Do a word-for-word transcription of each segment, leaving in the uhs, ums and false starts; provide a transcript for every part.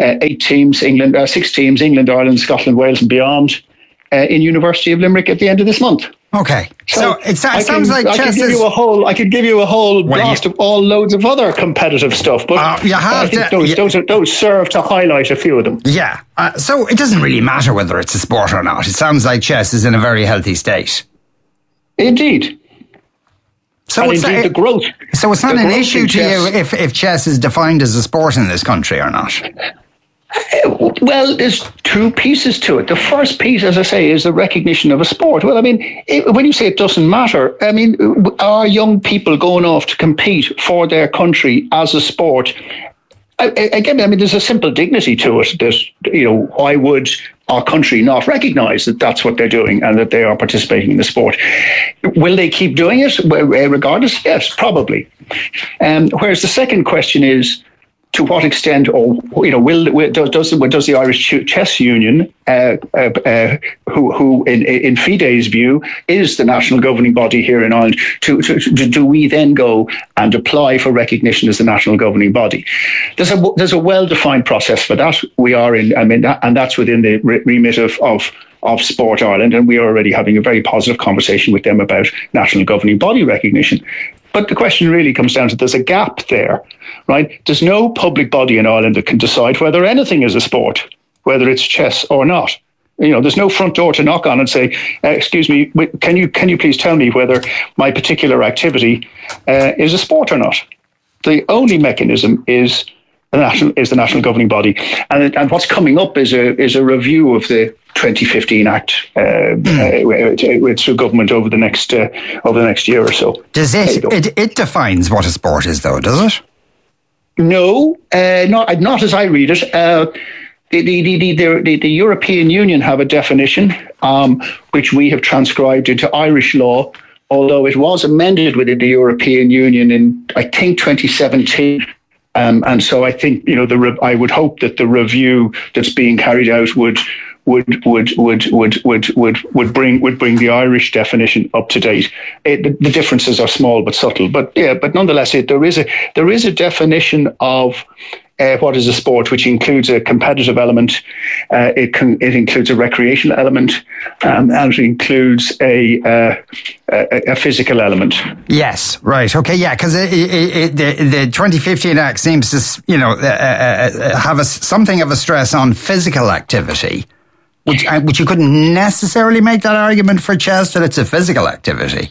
uh, eight teams, England, uh, six teams, England, Ireland, Scotland, Wales and beyond, uh, in University of Limerick at the end of this month. Okay, so, so it, it sounds can, like I chess could give is... you a whole. I could give you a whole well, blast you, of all loads of other competitive stuff, but uh, you have I think to, those, you, those, are, those serve to highlight a few of them. Yeah, uh, so it doesn't really matter whether it's a sport or not. It sounds like chess is in a very healthy state. Indeed. So and it's indeed, not, the growth. So it's not an issue to chess, you if, if chess is defined as a sport in this country or not? Well, there's two pieces to it. The first piece, as I say, is the recognition of a sport. Well, I mean, it, when you say it doesn't matter, I mean, are young people going off to compete for their country as a sport? I, again, I mean, there's a simple dignity to it that, you know, why would our country not recognise that that's what they're doing and that they are participating in the sport? Will they keep doing it regardless? Yes, probably. Um, whereas the second question is, to what extent, or you know, will, will does does does the Irish Chess Union, uh, uh, uh, who who in in FIDE's view is the national governing body here in Ireland, to, to, to do we then go and apply for recognition as the national governing body? There's a there's a well defined process for that. We are in, I mean, that, and that's within the remit of of. of Sport Ireland, and we are already having a very positive conversation with them about national governing body recognition. But the question really comes down to there's a gap there, right? There's no public body in Ireland that can decide whether anything is a sport, whether it's chess or not. You know, there's no front door to knock on and say, uh, excuse me, can you can you please tell me whether my particular activity uh, is a sport or not? The only mechanism is the national is the national governing body, and and what's coming up is a is a review of the twenty fifteen Act uh, mm. uh, through government over the next uh, over the next year or so. Does it, it it defines what a sport is, though? Does it? No, uh, not not as I read it. Uh, the, the, the, the, the, the European Union have a definition um, which we have transcribed into Irish law, although it was amended within the European Union in I think twenty seventeen. Um, and so I think, you know, the re- I would hope that the review that's being carried out would would would would would would would would bring would bring the Irish definition up to date. It, the, the differences are small but subtle, but yeah, but nonetheless, it, there is a there is a definition of uh, what is a sport, which includes a competitive element, uh, it can it includes a recreational element, um, and it includes a, uh, a a physical element. Yes, right, okay, yeah, because the the twenty fifteen Act seems to, you know, uh, uh, have a, something of a stress on physical activity. Which, which you couldn't necessarily make that argument for chess that it's a physical activity.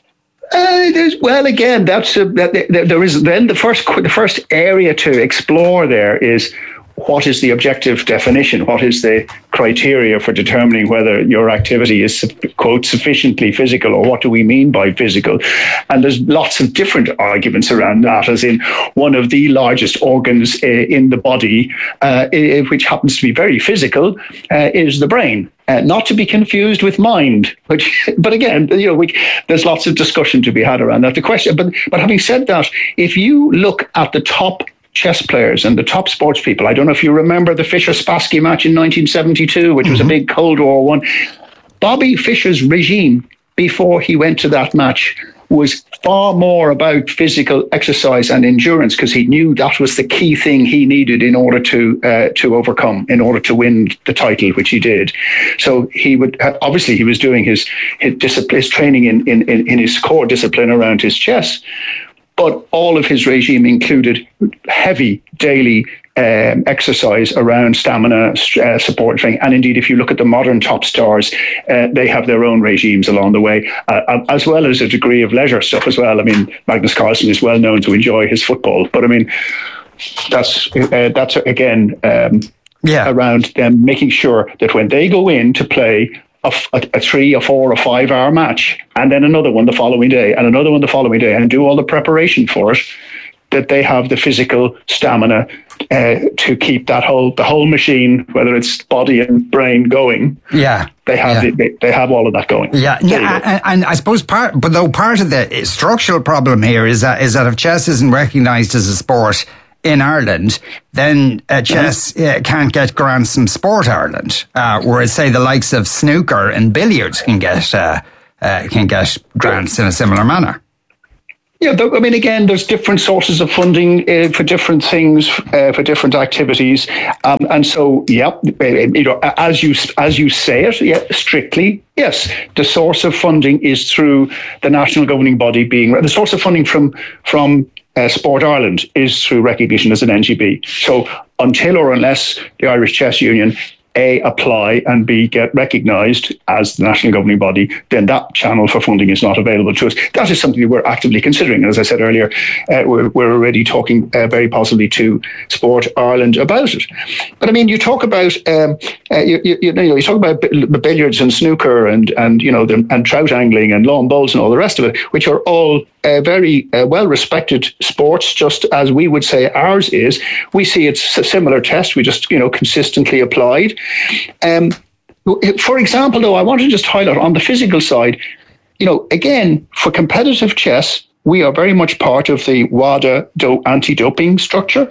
Uh, well, again, that's a, that, there is then the first the first area to explore. There is what is the objective definition? What is the criteria for determining whether your activity is, quote, sufficiently physical, or what do we mean by physical? And there's lots of different arguments around that, as in one of the largest organs uh, in the body, uh, which happens to be very physical, uh, is the brain. Uh, not to be confused with mind, which, but again, you know, we, there's lots of discussion to be had around that. The question, but but having said that, if you look at the top chess players and the top sports people, I don't know if you remember the Fischer-Spassky match in nineteen seventy-two, which mm-hmm. was a big Cold War one. Bobby Fischer's regime before he went to that match was far more about physical exercise and endurance, because he knew that was the key thing he needed in order to uh, to overcome, in order to win the title, which he did. So he would obviously he was doing his his, discipline, his training in, in in his core discipline around his chess, but all of his regime included heavy daily Um, exercise around stamina, uh, support training. And indeed, if you look at the modern top stars, uh, they have their own regimes along the way, uh, as well as a degree of leisure stuff as well. I mean, Magnus Carlsen is well known to enjoy his football, but I mean, that's uh, that's again um, yeah. around them making sure that when they go in to play a, a, a three, a four, a five hour match, and then another one the following day, and another one the following day, and do all the preparation for it, that they have the physical stamina uh, to keep that whole the whole machine, whether it's body and brain, going. Yeah, they have yeah. the, they, they have all of that going. Yeah, yeah, and, and I suppose part, but though part of the structural problem here is that is that if chess isn't recognised as a sport in Ireland, then uh, chess uh, can't get grants from Sport Ireland, uh, whereas say the likes of snooker and billiards can get uh, uh, can get grants in a similar manner. Yeah, I mean, again, there's different sources of funding uh, for different things, uh, for different activities, um, and so, yeah, you know, as you as you say it, yeah, strictly, yes, the source of funding is through the national governing body being the source of funding from from uh, Sport Ireland is through recognition as an N G B. So until or unless the Irish Chess Union A, apply, and B, get recognised as the national governing body, then that channel for funding is not available to us. That is something that we're actively considering. And as I said earlier, uh, we're, we're already talking uh, very possibly to Sport Ireland about it. But I mean, you talk about um, uh, you, you, you know you talk about billiards and snooker and and you know the, and trout angling and lawn bowls and all the rest of it, which are all uh, very uh, well respected sports, just as we would say ours is. We see it's a similar test. We just you know consistently applied. Um, for example, though, I want to just highlight on the physical side, you know, again, for competitive chess, we are very much part of the WADA do- anti-doping structure.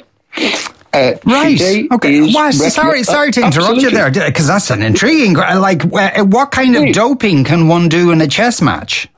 Uh, right. Okay. Well, sorry, sorry to interrupt Absolutely. you there, because that's an intriguing. Like, what kind of doping can one do in a chess match?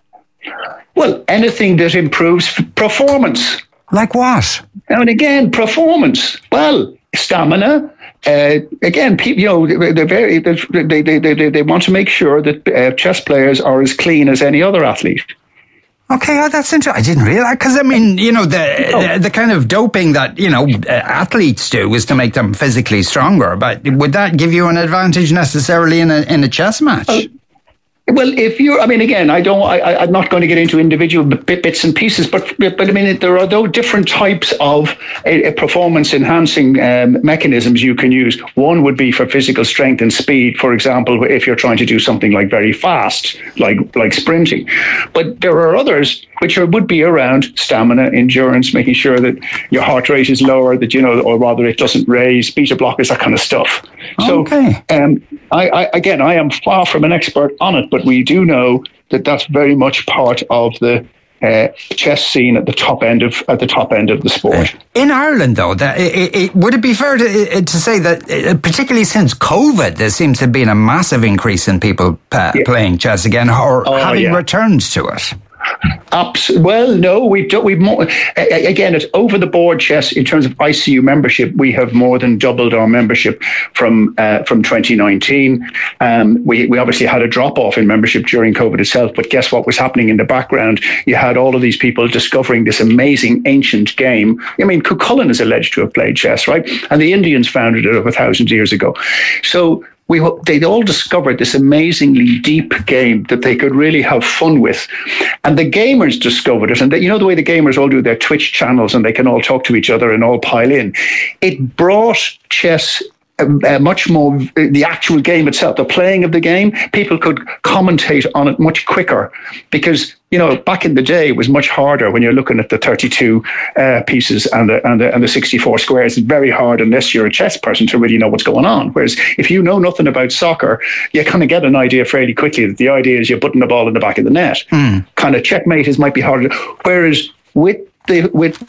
Well, anything that improves performance. Like what? And again, performance. Well, stamina. Uh, again, people, you know, they're very, they, they, they, they want to make sure that uh, chess players are as clean as any other athlete. Okay, oh, that's interesting. I didn't realize, because I mean, you know, the, oh. the the kind of doping that, you know, uh, athletes do is to make them physically stronger. But would that give you an advantage necessarily in a in a chess match? Oh. Well, if you're, I mean, again, I don't, I, I'm not going to get into individual bits and pieces, but, but I mean, there are those different types of uh, performance enhancing um, mechanisms you can use. One would be for physical strength and speed, for example, if you're trying to do something like very fast, like like sprinting. But there are others which are, would be around stamina, endurance, making sure that your heart rate is lower, that, you know, or rather it doesn't raise, beta blockers, that kind of stuff. Okay. So, um, I, I, again, I am far from an expert on it, but we do know that that's very much part of the uh, chess scene at the top end of at the top end of the sport. In Ireland, though, that it, it, would it be fair to to say that, particularly since COVID, there seems to have been a massive increase in people uh, yeah. playing chess again, or oh, having yeah. returned to it? Absolutely. Well, no, we've done, we've more, again, it's over the board chess in terms of I C U membership. We have more than doubled our membership from uh, from twenty nineteen. Um, we we obviously had a drop off in membership during COVID itself, but guess what was happening in the background? You had all of these people discovering this amazing ancient game. I mean, Cuchulainn is alleged to have played chess, right? And the Indians founded it over thousands of years ago. So we they all discovered this amazingly deep game that they could really have fun with. And the gamers discovered it. And they, you know the way the gamers all do their Twitch channels and they can all talk to each other and all pile in? It brought chess Uh, much more, the actual game itself, the playing of the game, people could commentate on it much quicker because, you know, back in the day it was much harder when you're looking at the thirty-two uh, pieces and the, and the and the sixty-four squares. It's very hard unless you're a chess person to really know what's going on. Whereas if you know nothing about soccer, you kind of get an idea fairly quickly that the idea is you're putting the ball in the back of the net. Mm. Kind of checkmate is might be harder. Whereas with the with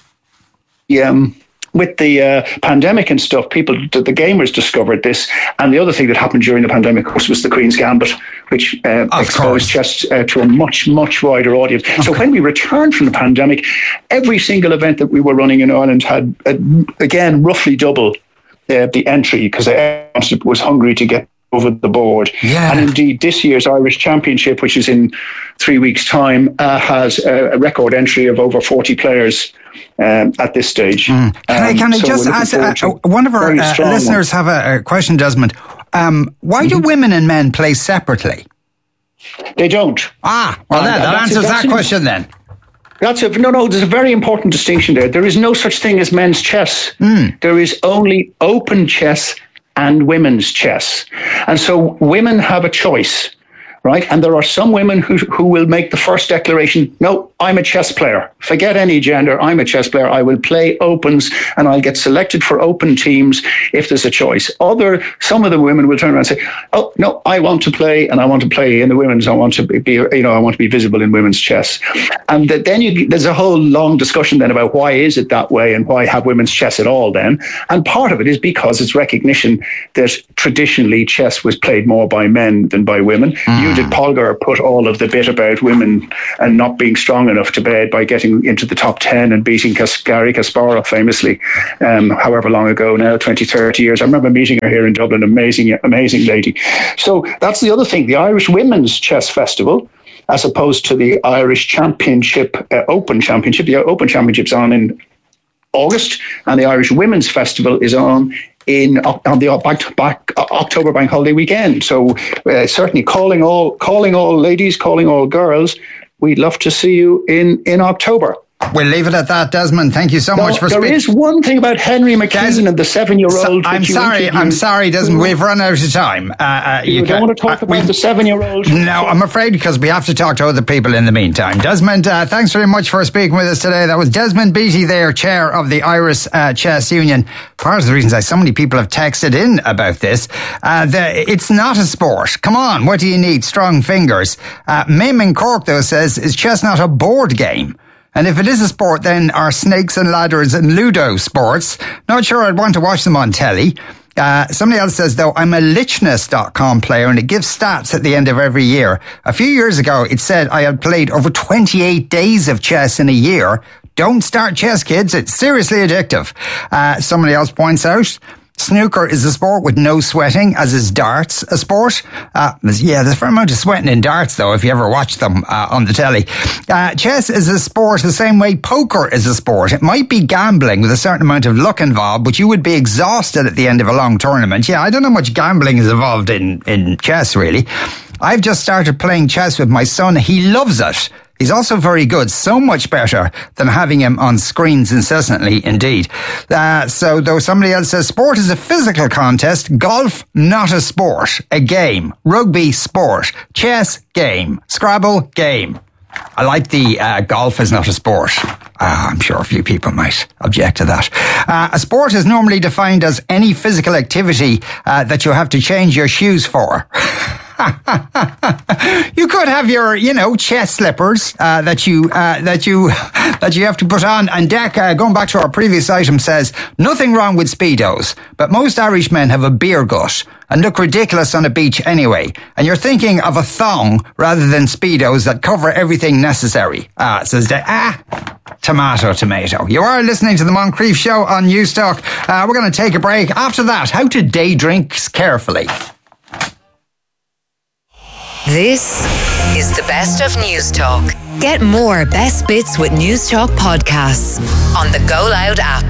the um. With the uh, pandemic and stuff, people, the, the gamers discovered this. And the other thing that happened during the pandemic, of course, was the Queen's Gambit, which uh, exposed chess uh, to a much, much wider audience. Okay. So when we returned from the pandemic, every single event that we were running in Ireland had, uh, again, roughly double uh, the entry because everyone was hungry to get over the board. Yeah. And indeed, this year's Irish Championship, which is in three weeks' time, uh, has a, a record entry of over forty players um, at this stage. Mm. Can um, I, can I so just ask, uh, one of our uh, listeners one. have a, a question, Desmond. Um, why mm-hmm. do women and men play separately? They don't. Ah, well, that, that answers that question then. That's a, no, no, there's a very important distinction there. There is no such thing as men's chess. Mm. There is only open chess and women's chess. And so women have a choice, right? And there are some women who who will make the first declaration, no, I'm a chess player. Forget any gender, I'm a chess player. I will play opens and I'll get selected for open teams if there's a choice. Other, some of the women will turn around and say, oh, no, I want to play and I want to play in the women's. I want to be, you know, I want to be visible in women's chess. And then you, there's a whole long discussion then about why is it that way and why have women's chess at all then? And part of it is because it's recognition that traditionally chess was played more by men than by women. Mm. Judith Polgar put all of the bit about women and not being strong enough to bed by getting into the top ten and beating Kas- Gary Kasparov famously, um, however long ago now, twenty, thirty years. I remember meeting her here in Dublin, amazing, amazing lady. So that's the other thing, the Irish Women's Chess Festival, as opposed to the Irish Championship, uh, Open Championship. The Open Championship's on in August, and the Irish Women's Festival is on in on the back, back October bank holiday weekend. So uh, certainly calling all calling all ladies, calling all girls. We'd love to see you in, in October. We'll leave it at that, Desmond. Thank you so no, much for speaking. There speak- is one thing about Henry McKean and the seven-year-old. So, I'm sorry, I'm sorry, Desmond. We've run out of time. Uh, uh, you, you don't want to talk uh, about the seven-year-old? No, I'm afraid, because we have to talk to other people in the meantime. Desmond, uh, thanks very much for speaking with us today. That was Desmond Beattie there, chair of the Irish uh, Chess Union. Part of the reasons why so many people have texted in about this, uh, the, it's not a sport. Come on, what do you need? Strong fingers. Uh, Mim in Cork, though, says, is chess not a board game? And if it is a sport, then are snakes and ladders and Ludo sports? Not sure I'd want to watch them on telly. Uh, somebody else says, though, I'm a lichness dot com player and it gives stats at the end of every year. A few years ago, it said I had played over twenty-eight days of chess in a year. Don't start chess, kids. It's seriously addictive. Uh, somebody else points out, snooker is a sport with no sweating, as is darts a sport. Uh, yeah, there's a fair amount of sweating in darts, though, if you ever watch them uh, on the telly. Uh, chess is a sport the same way poker is a sport. It might be gambling with a certain amount of luck involved, but you would be exhausted at the end of a long tournament. Yeah, I don't know how much gambling is involved in, in chess, really. I've just started playing chess with my son. He loves it. He's also very good, so much better than having him on screens incessantly, indeed. Uh, so, though somebody else says, sport is a physical contest, golf, not a sport, a game, rugby, sport, chess, game, Scrabble, game. I like the uh, golf is not a sport. Uh, I'm sure a few people might object to that. Uh, a sport is normally defined as any physical activity uh, that you have to change your shoes for. You could have your, you know, chess slippers uh, that you uh, that you that you have to put on. And Dec, uh, going back to our previous item, says nothing wrong with Speedos, but most Irish men have a beer gut and look ridiculous on a beach anyway. And you're thinking of a thong rather than Speedos that cover everything necessary. Ah, says Dec. Ah. Tomato, tomato. You are listening to the Moncrief Show on Newstalk. Uh, we're going to take a break. After that, how to day drink carefully. This is the best of Newstalk. Get more best bits with Newstalk podcasts on the Go Loud app.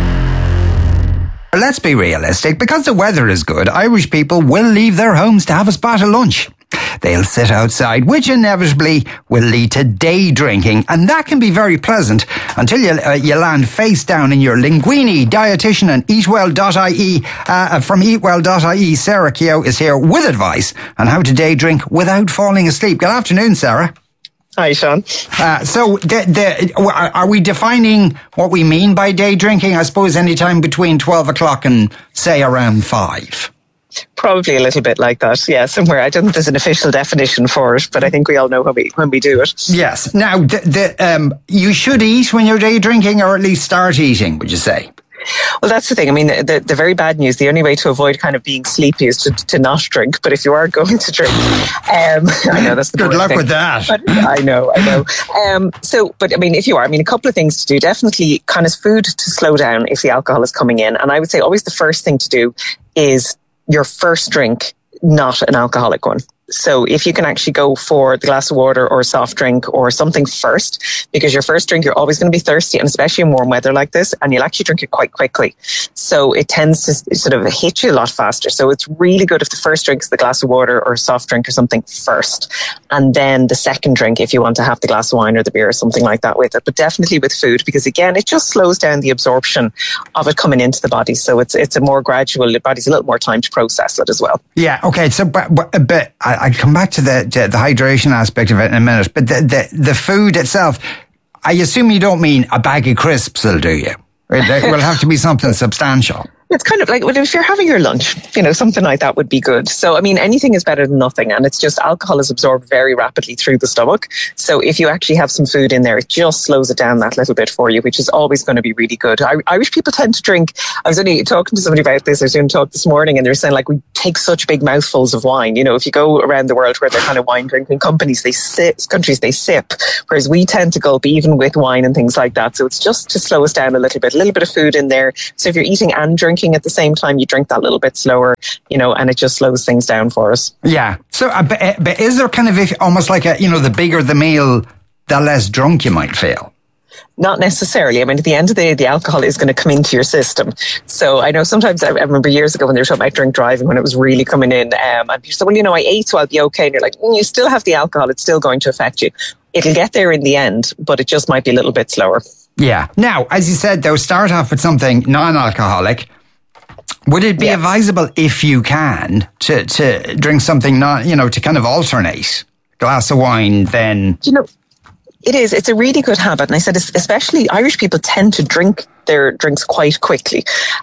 Let's be realistic. Because the weather is good, Irish people will leave their homes to have a spot of lunch. They'll sit outside, which inevitably will lead to day drinking, and that can be very pleasant until you, uh, you land face down in your linguine. Dietitian and eatwell dot I E uh, from eatwell dot I E, Sarah Keogh is here with advice on how to day drink without falling asleep. Good afternoon, Sarah. Hi, Sean. Uh, so, the, the, are we defining what we mean by day drinking? I suppose any time between twelve o'clock and, say, around five. Probably a little bit like that, yeah, somewhere. I don't think there's an official definition for it, but I think we all know when we when we do it. Yes. Now, the, the, um, you should eat when you're day drinking, or at least start eating, would you say? Well, that's the thing. I mean, the, the, the very bad news, the only way to avoid kind of being sleepy is to, to not drink. But if you are going to drink, um, I know that's the good luck thing. with that. But, I know, I know. Um, so, but I mean, if you are, I mean, a couple of things to do. Definitely kind of food to slow down if the alcohol is coming in. And I would say always the first thing to do is your first drink, not an alcoholic one. So if you can actually go for the glass of water or a soft drink or something first, because your first drink, you're always going to be thirsty, and especially in warm weather like this, and you'll actually drink it quite quickly. So it tends to sort of hit you a lot faster. So it's really good if the first drink is the glass of water or a soft drink or something first. And then the second drink, if you want to have the glass of wine or the beer or something like that with it. But definitely with food, because again, it just slows down the absorption of it coming into the body. So it's it's a more gradual, the body's a little more time to process it as well. Yeah, okay. So, but, but, but I, I come back to the, to the hydration aspect of it in a minute. But the, the, the food itself, I assume you don't mean a bag of crisps will do you. It will have to be something substantial. It's kind of like, well, if you're having your lunch, you know, something like that would be good. So, I mean, anything is better than nothing. And it's just alcohol is absorbed very rapidly through the stomach. So if you actually have some food in there, it just slows it down that little bit for you, which is always going to be really good. I, Irish people tend to drink. I was only talking to somebody about this. I was doing a talk this morning and they're saying like we take such big mouthfuls of wine. You know, if you go around the world where they're kind of wine drinking companies, they sip, countries, they sip, whereas we tend to gulp even with wine and things like that. So it's just to slow us down a little bit, a little bit of food in there. So if you're eating and drinking at the same time, you drink that little bit slower, you know, and it just slows things down for us. Yeah. So, uh, but, but is there kind of if, almost like a, you know, the bigger the meal, the less drunk you might feel? Not necessarily. I mean, at the end of the day, the alcohol is going to come into your system. So I know sometimes, I remember years ago when they were talking about drink driving, when it was really coming in, um, and people said, well, you know, I ate, so I'll be okay. And you're like, mm, you still have the alcohol. It's still going to affect you. It'll get there in the end, but it just might be a little bit slower. Yeah. Now, as you said, though, start off with something non-alcoholic. Would it be yeah. advisable, if you can, to, to drink something not, you know, to kind of alternate? Glass of wine, then... You know, it is. It's a really good habit. And I said, especially Irish people tend to drink their drinks quite quickly.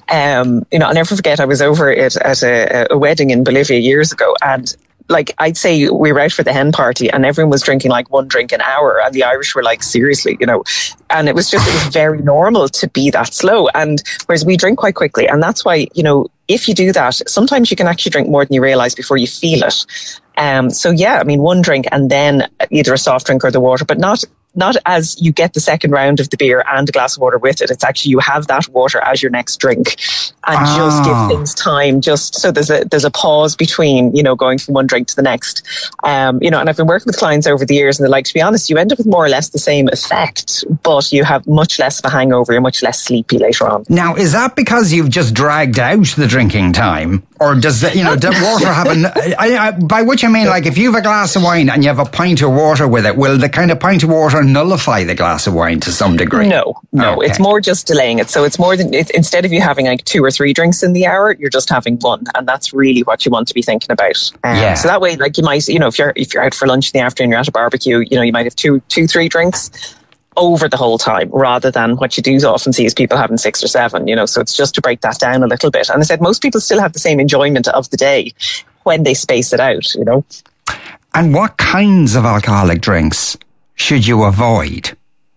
Um, you know, I'll never forget, I was over at, at a, a wedding in Bolivia years ago, and like, I'd say we were out for the hen party and everyone was drinking like one drink an hour, and the Irish were like, seriously, you know, and it was just, it was very normal to be that slow. And whereas we drink quite quickly. And that's why, you know, if you do that, sometimes you can actually drink more than you realize before you feel it. Um, so yeah, I mean, one drink and then either a soft drink or the water, but not Not as you get the second round of the beer and a glass of water with it. It's actually you have that water as your next drink, and ah. just give things time. Just so there's a there's a pause between, you know, going from one drink to the next. Um, you know, and I've been working with clients over the years, and they're like, to be honest, you end up with more or less the same effect, but you have much less of a hangover. You're much less sleepy later on. Now, is that because you've just dragged out the drinking time, or does the, you know, does water have an? I, I, by which I mean, like, if you have a glass of wine and you have a pint of water with it, will the kind of pint of water nullify the glass of wine to some degree? No, no, okay. It's more just delaying it. So it's more than, it's, instead of you having like two or three drinks in the hour, you're just having one, and that's really what you want to be thinking about. Um, yeah. So that way, like, you might, you know, if you're if you're out for lunch in the afternoon, you're at a barbecue, you know, you might have two, two, three drinks over the whole time, rather than what you do often see is people having six or seven, you know. So it's just to break that down a little bit. And I said most people still have the same enjoyment of the day when they space it out, you know. And what kinds of alcoholic drinks should you avoid?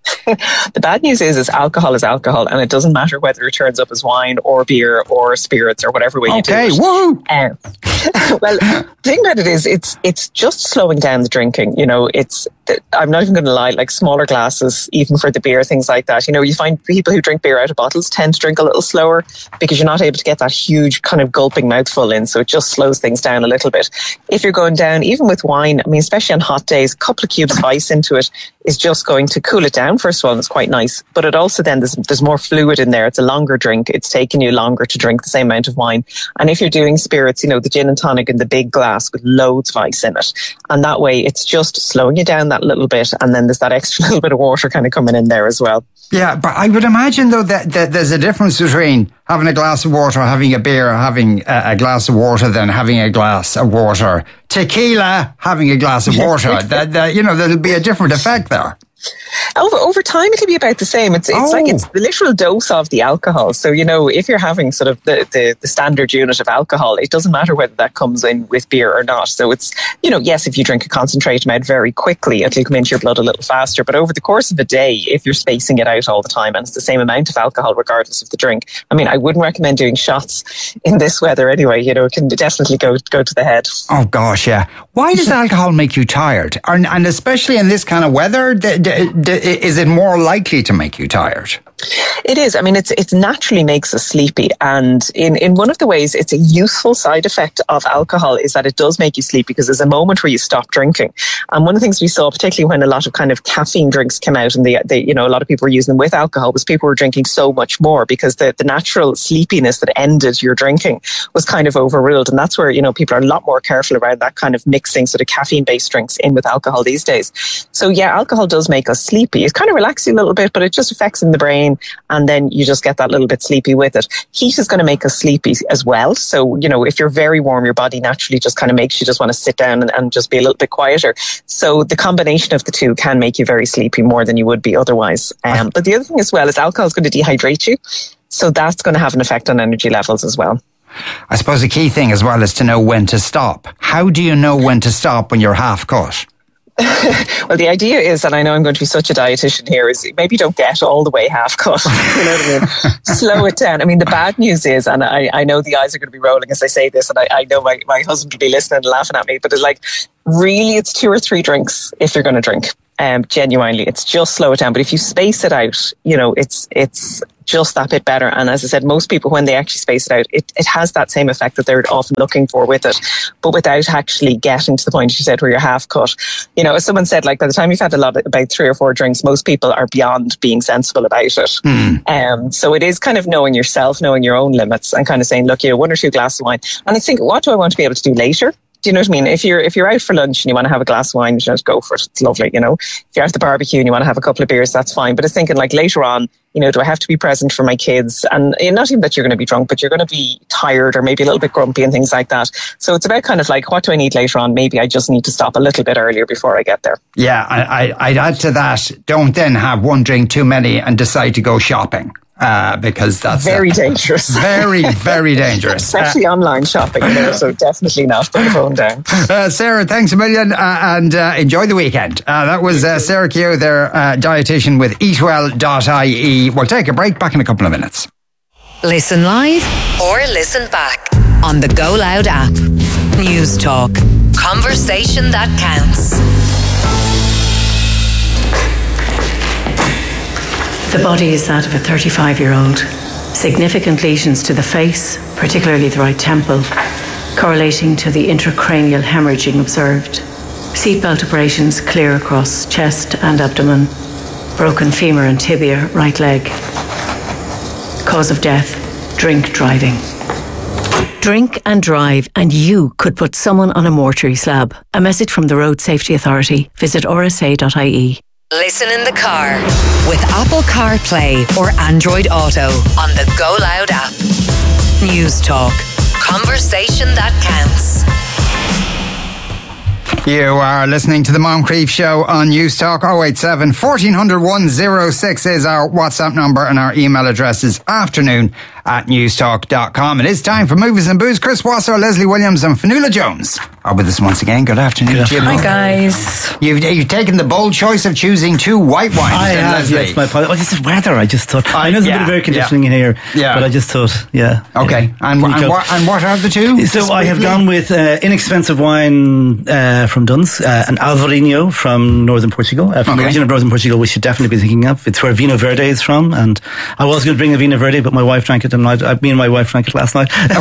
The bad news is, is alcohol is alcohol, and it doesn't matter whether it turns up as wine or beer or spirits or whatever way you okay, do it. Woo! Um, well, the thing about it is, it's it's just slowing down the drinking. You know, it's I'm not even going to lie, like smaller glasses, even for the beer, things like that. You know, you find people who drink beer out of bottles tend to drink a little slower because you're not able to get that huge kind of gulping mouthful in, so it just slows things down a little bit. If you're going down, even with wine, I mean, especially on hot days, a couple of cubes of ice into it is just going to cool it down. First of all, it's quite nice, but it also then there's, there's more fluid in there. It's a longer drink. It's taking you longer to drink the same amount of wine. And if you're doing spirits, you know, the gin and tonic in the big glass with loads of ice in it, and that way it's just slowing you down that little bit, and then there's that extra little bit of water kind of coming in there as well. Yeah, but I would imagine though that, that there's a difference between having a glass of water, having a beer, having a, a glass of water, than having a glass of water. Tequila, having a glass of water. that, that, you know, there'll be a different effect there. Over over time, it'll be about the same. It's it's oh. like it's the literal dose of the alcohol. So, you know, if you're having sort of the, the, the standard unit of alcohol, it doesn't matter whether that comes in with beer or not. So it's, you know, yes, if you drink a concentrated amount very quickly, it'll come into your blood a little faster. But over the course of a day, if you're spacing it out all the time and it's the same amount of alcohol regardless of the drink, I mean, I wouldn't recommend doing shots in this weather anyway. You know, it can definitely go go to the head. Oh, gosh, yeah. Why does alcohol make you tired? And, and especially in this kind of weather, d- d- d- is it more likely to make you tired? It is. I mean, it's it naturally makes us sleepy. And in, in one of the ways, it's a useful side effect of alcohol is that it does make you sleepy because there's a moment where you stop drinking. And one of the things we saw, particularly when a lot of kind of caffeine drinks came out and they, they you know, a lot of people were using them with alcohol, was people were drinking so much more because the, the natural sleepiness that ended your drinking was kind of overruled. And that's where, you know, people are a lot more careful around that kind of mixing sort of caffeine-based drinks in with alcohol these days. So yeah, alcohol does make us sleepy. It kind of relaxes you a little bit, but it just affects in the brain. And then you just get that little bit sleepy with it. Heat is going to make us sleepy as well. So, you know, if you're very warm, your body naturally just kind of makes you just want to sit down and, and just be a little bit quieter. So the combination of the two can make you very sleepy more than you would be otherwise. Um, but the other thing as well is alcohol is going to dehydrate you. So that's going to have an effect on energy levels as well. I suppose the key thing as well is to know when to stop. How do you know when to stop when you're half cut? Well, the idea is, and I know I'm going to be such a dietitian here, is maybe don't get all the way half cut. You know what I mean? Slow it down. I mean, the bad news is, and I, I know the eyes are going to be rolling as I say this, and I, I know my, my husband will be listening and laughing at me, but it's like, really, it's two or three drinks if you're going to drink. Um, genuinely, it's just slow it down. But if you space it out, you know, it's it's just that bit better. And as I said, most people, when they actually space it out, it, it has that same effect that they're often looking for with it, but without actually getting to the point, as you said, where you're half cut. You know, as someone said, like by the time you've had a lot, of, about three or four drinks, most people are beyond being sensible about it. Mm. Um, so it is kind of knowing yourself, knowing your own limits, and kind of saying, look, you know, one or two glasses of wine. And I think, what do I want to be able to do later? Do you know what I mean? If you're if you're out for lunch and you want to have a glass of wine, you just go for it. It's lovely, you know. If you're at the barbecue and you want to have a couple of beers, that's fine. But it's thinking like later on, you know, do I have to be present for my kids? And not even that you're going to be drunk, but you're going to be tired or maybe a little bit grumpy and things like that. So it's about kind of like, what do I need later on? Maybe I just need to stop a little bit earlier before I get there. Yeah, I, I, I'd add to that, don't then have one drink too many and decide to go shopping. Uh, because that's very uh, dangerous. Very, very dangerous. Especially uh, online shopping, you know, so definitely not. Put the phone down. Uh, Sarah, thanks a million uh, and uh, enjoy the weekend. Uh, that was uh, Sarah Keogh, their uh, dietitian with eat well dot I E. We'll take a break, back in a couple of minutes. Listen live or listen back on the Go Loud app. News Talk. Conversation that counts. The body is that of a thirty-five-year-old. Significant lesions to the face, particularly the right temple, correlating to the intracranial hemorrhaging observed. Seatbelt abrasions clear across chest and abdomen. Broken femur and tibia, right leg. Cause of death, drink driving. Drink and drive, and you could put someone on a mortuary slab. A message from the Road Safety Authority. Visit R S A dot I E. Listen in the car with Apple CarPlay or Android Auto on the Go Loud app. News Talk. Conversation that counts. You are listening to the Moncrief Show on News Talk. oh eight seven, fourteen hundred, one oh six is our WhatsApp number, and our email address is afternoon at newstalk dot com. It is time for Movies and Booze. Chris Wasser, Leslie Williams and Fanula Jones are with us once again. Good afternoon. Good afternoon. Hi guys. You've, you've taken the bold choice of choosing two white wines. I have, Leslie. yes, my apologies. Oh, this is weather. I just thought, I, I know there's yeah, a bit of air conditioning yeah. in here, yeah. but I just thought, yeah. Okay, yeah. And, and, what, and what are the two? So I have gone with uh, inexpensive wine uh, from Duns, uh, an Alvarinho from northern Portugal, uh, from okay. the region of northern Portugal we should definitely be thinking of. It's where Vinho Verde is from, and I was going to bring a Vinho Verde, but my wife drank it, and I, I, me and my wife drank it last night. Okay.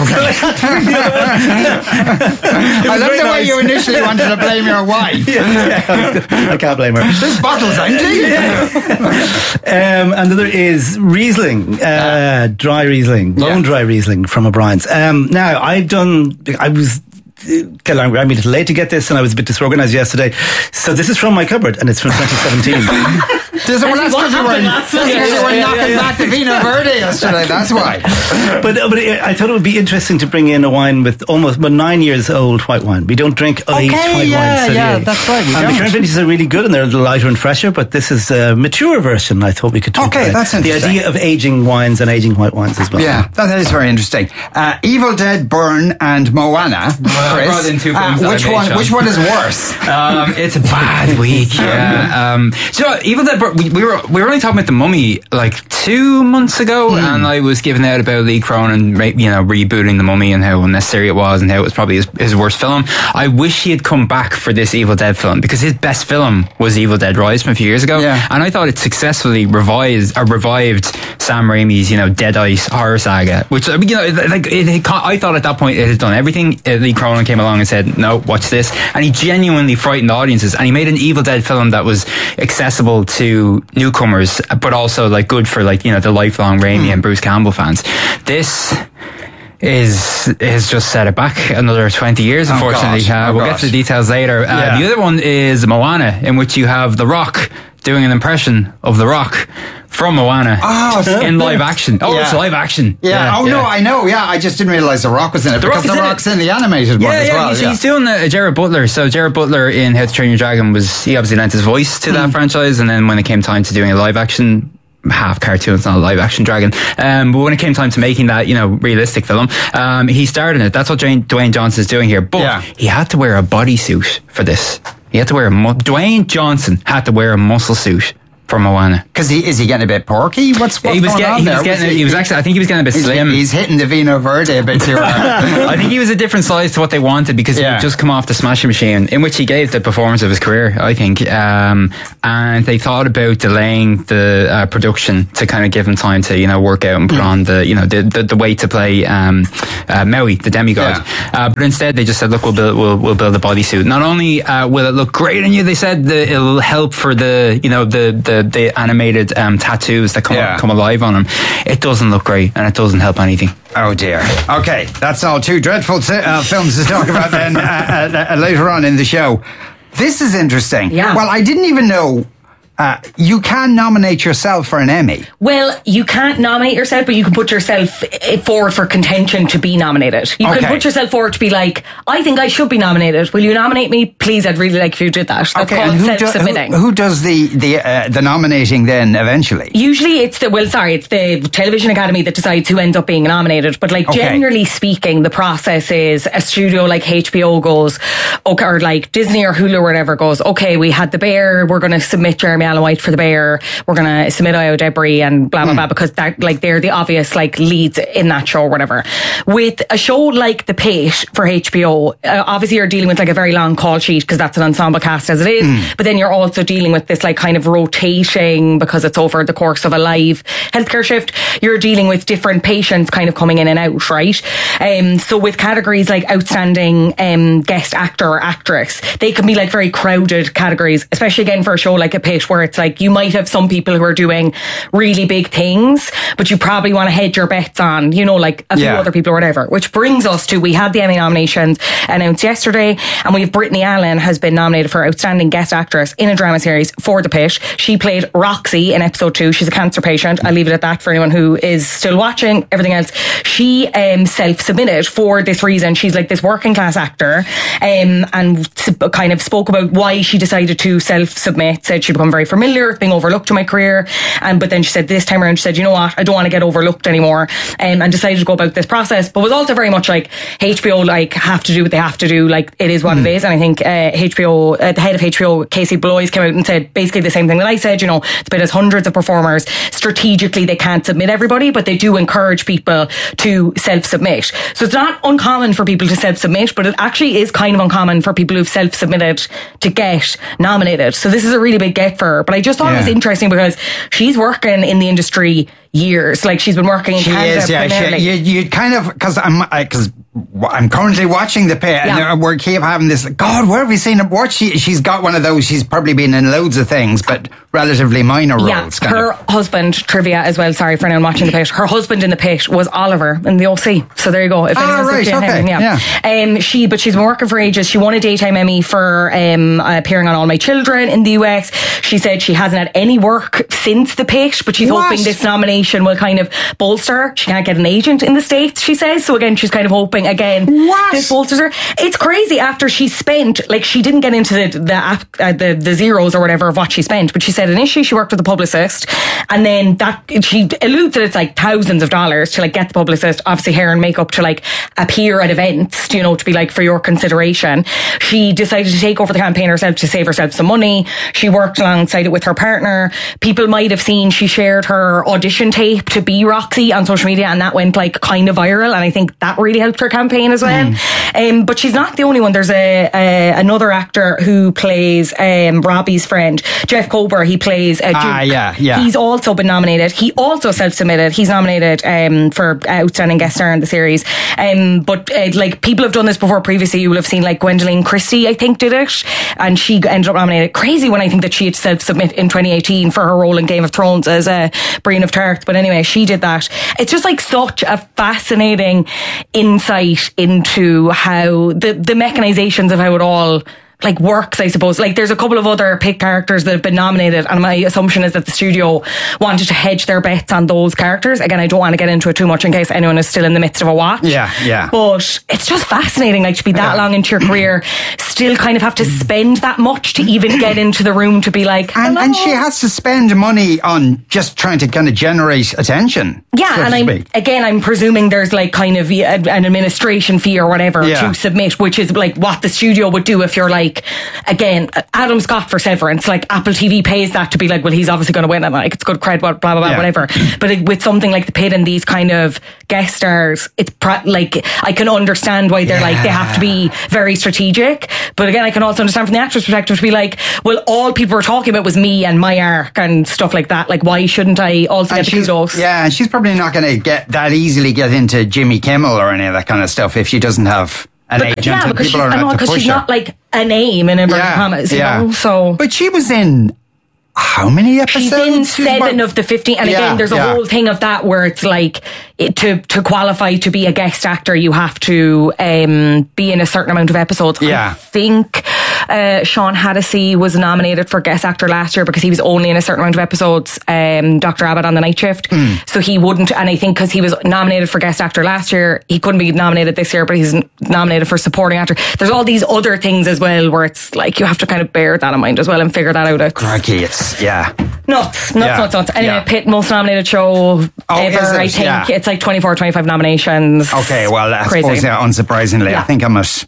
I love the nice. way you initially wanted to blame your wife. Yeah, yeah, I can't blame her. This bottle's empty. um, and the other is Riesling, uh, dry Riesling, bone yeah. dry Riesling from O'Brien's. Um, now, I've done, I was I mean, a little late to get this, and I was a bit disorganized yesterday. So this is from my cupboard, and it's from twenty seventeen. Does it, well, that's because you were, that's yeah, yeah, you were yeah, knocking yeah, back yeah. the Vinho Verde yesterday. That's why. But but I thought it would be interesting to bring in a wine with almost but nine years old white wine. We don't drink okay, aged white yeah, wines. So yeah, yeah, that's right. We and don't. the current vintages are really good, and they're a little lighter and fresher. But this is a mature version. I thought we could talk okay, about that's interesting. The idea of aging wines and aging white wines as well. Yeah, that is very interesting. Uh, Evil Dead, Burn, and Moana. Well, Chris, I brought in two films uh, which one? Which one is worse? um, it's a bad week. Yeah. Um, so Evil Dead, Burn, we, we were we were only talking about The Mummy like two months ago, mm. and I was giving out about Lee Cronin, you know, rebooting The Mummy and how unnecessary it was and how it was probably his, his worst film. I wish he had come back for this Evil Dead film, because his best film was Evil Dead Rise from a few years ago, yeah. and I thought it successfully revised or revived Sam Raimi's, you know, Deadite horror saga, which, you know, like it, it, I thought at that point it had done everything. Lee Cronin came along and said, no, watch this, and he genuinely frightened audiences, and he made an Evil Dead film that was accessible to newcomers, but also like good for, like, you know, the lifelong Raimi mm. and Bruce Campbell fans. This is has just set it back another twenty years, unfortunately. Oh, gosh. Uh, oh, we'll gosh. get to the details later. Uh, yeah. The other one is Moana, in which you have The Rock doing an impression of The Rock from Moana oh, in live action. Oh, yeah. It's live action. Yeah. yeah oh, yeah. no, I know. Yeah, I just didn't realise The Rock was in it, the because Rock The Rock's in, in the animated yeah, one as yeah, well. He's, yeah, he's doing uh, Jared Butler. So Jared Butler in How to Train Your Dragon was, he obviously lent his voice to that mm. franchise, and then when it came time to doing a live action half cartoon, it's not a live action dragon. Um, but when it came time to making that, you know, realistic film, um, he starred in it. That's what Dwayne, Dwayne Johnson is doing here. But yeah. he had to wear a bodysuit for this. He had to wear a mu- Dwayne Johnson had to wear a muscle suit for Moana. Because he is he getting a bit porky? What's, what's he was going get, on he there? Was getting, was he, he was actually, I think he was getting a bit he's, slim. He's hitting the Vino Verde a bit too hard. I think he was a different size to what they wanted because yeah. he'd just come off the Smashing Machine, in which he gave the performance of his career, I think. Um, and they thought about delaying the uh, production to kind of give him time to, you know, work out and put mm. on the, you know, the, the, the weight to play um, uh, Maui, the demigod. Yeah. Uh, but instead, they just said, look, we'll build, we'll, we'll build a bodysuit. Not only uh, will it look great on you, they said that it'll help for the, you know, the the, the animated um, tattoos that come yeah. come alive on him. It doesn't look great and it doesn't help anything. Oh dear. Okay, that's all. Two dreadful uh, films to talk about then uh, uh, later on in the show. This is interesting. Yeah. Well, I didn't even know uh, you can nominate yourself for an Emmy. Well, you can't nominate yourself, but you can put yourself forward for contention to be nominated. You okay. can put yourself forward to be like, I think I should be nominated. Will you nominate me? Please, I'd really like if you did that. That's okay, called and who, self-submitting. do, who, who does the the, uh, the nominating then eventually? Usually it's the, well, sorry, it's the Television Academy that decides who ends up being nominated. But like, okay. generally speaking, the process is a studio like H B O goes, okay, or like Disney or Hulu or whatever goes, okay, we had The Bear, we're going to submit Jeremy Allen White for The Bear. We're going to submit Io Debris and blah, blah, mm. blah, because that, like, they're the obvious, like, leads in that show or whatever. With a show like The Pit for H B O, uh, obviously you're dealing with, like, a very long call sheet because that's an ensemble cast as it is. Mm. But then you're also dealing with this, like, kind of rotating, because it's over the course of a live healthcare shift. You're dealing with different patients kind of coming in and out, right? Um, so with categories like outstanding um, guest actor or actress, they can be, like, very crowded categories, especially, again, for a show like A Pit where it's, like, you might have some people who are doing really big things, but you probably want to hedge your bets on, you know, like a few yeah. other people or whatever. Which brings us to, we had the Emmy nominations announced yesterday, and we have Brittany Allen has been nominated for Outstanding Guest Actress in a Drama Series for The Pit. She played Roxy in episode two. She's a cancer patient. I'll leave it at that for anyone who is still watching. Everything else, she um, self-submitted for this reason. She's like this working class actor, um, and kind of spoke about why she decided to self-submit. Said she'd become very familiar with being overlooked in my career, and but then she said this time around, she said, you know what, I don't want to get overlooked anymore, um, and decided to go about this process, but was also very much like H B O like have to do what they have to do, like it is what mm. it is. And I think uh, H B O uh, the head of H B O, Casey Bloys, came out and said basically the same thing that I said. You know, it's been as hundreds of performers, strategically they can't submit everybody, but they do encourage people to self-submit. So it's not uncommon for people to self-submit, but it actually is kind of uncommon for people who've self-submitted to get nominated. So this is a really big get for her. But I just thought yeah. it was interesting because she's working in the industry years. Like, she's been working in she Canada is, yeah, primarily. She, you, you kind of, because I'm, because I'm currently watching The Pit, yeah. and we keep having this, God, where have we seen her? What she, she's got one of those, she's probably been in loads of things, but relatively minor yeah, roles. Her of. husband, trivia as well, sorry for anyone watching The Pit, her husband in The Pit was Oliver in the O C. So there you go. If ah, right, okay. Him, yeah. yeah. Um, she, but she's been working for ages. She won a Daytime Emmy for um, appearing on All My Children in the U S. She said she hasn't had any work since The Pit, but she's what? hoping this nomination will kind of bolster her. She can't get an agent in the States, she says. So again, she's kind of hoping, again, what? this bolsters her. It's crazy after she spent, like, she didn't get into the the, app, uh, the the zeros or whatever of what she spent, but she said initially she worked with a publicist, and then that she alludes that it's like thousands of dollars to like get the publicist, obviously hair and makeup, to like appear at events, you know, to be like for your consideration. She decided to take over the campaign herself to save herself some money. She worked alongside it with her partner. People might have seen she shared her audition tape to be Roxy on social media, and that went like kind of viral, and I think that really helped her campaign as well. Mm. Um, but she's not the only one. There's a, a another actor who plays um, Robbie's friend, Jeff Kober. He plays uh, Duke. Ah, yeah, yeah. He's also been nominated. He also self-submitted. He's nominated um, for Outstanding Guest Star in the series. Um, but uh, like, people have done this before previously. You will have seen like Gwendolyn Christie, I think, did it, and she ended up nominated. Crazy when I think that she had self-submit in twenty eighteen for her role in Game of Thrones as uh, Brienne of Tarth. But anyway, she did that. It's just like such a fascinating insight into how the the mechanizations of how it all like works, I suppose. Like there's a couple of other pick characters that have been nominated, and my assumption is that the studio wanted to hedge their bets on those characters. Again, I don't want to get into it too much in case anyone is still in the midst of a watch. Yeah, yeah. But it's just fascinating, like to be that yeah. long into your career, still kind of have to spend that much to even get into the room to be like, and, and she has to spend money on just trying to kind of generate attention. Yeah, so and I'm speak. again, I'm presuming there's like kind of an administration fee or whatever yeah. to submit, which is like what the studio would do if you're like, again, Adam Scott for Severance, like Apple T V pays that to be like, well, he's obviously going to win, and like it's good cred, blah blah blah, yeah. whatever. But it, with something like The Pit and these kind of guest stars, it's pr- like I can understand why they're yeah. like they have to be very strategic. But again, I can also understand from the actor's perspective to be like, well, all people were talking about was me and my arc and stuff like that. Like, why shouldn't I also and get the kudos? Yeah, and she's probably not going to get that easily get into Jimmy Kimmel or any of that kind of stuff if she doesn't have an but, agent yeah, and people around to push her. Because she's not like a name in inverted yeah, commas, you yeah. know? So, but she was in how many episodes? She's in seven of the fifteen. And yeah, again, there's a yeah. whole thing of that where it's like, it, to to qualify to be a guest actor, you have to um, be in a certain amount of episodes. Yeah. I think uh, Sean Hannity was nominated for guest actor last year because he was only in a certain amount of episodes, um, Doctor Abbott on the Night Shift. Mm. So he wouldn't, and I think because he was nominated for guest actor last year, he couldn't be nominated this year, but he's nominated for supporting actor. There's all these other things as well where it's like, you have to kind of bear that in mind as well and figure that out. It's, Crikey, it's, yeah. Nuts, nuts, yeah. nuts, nuts. Anyway, yeah. Pitt, most nominated show oh, ever, I think. Yeah. It's like twenty-four, twenty-five nominations. Okay, well, I Crazy. suppose, yeah, unsurprisingly, yeah. I think I'm at...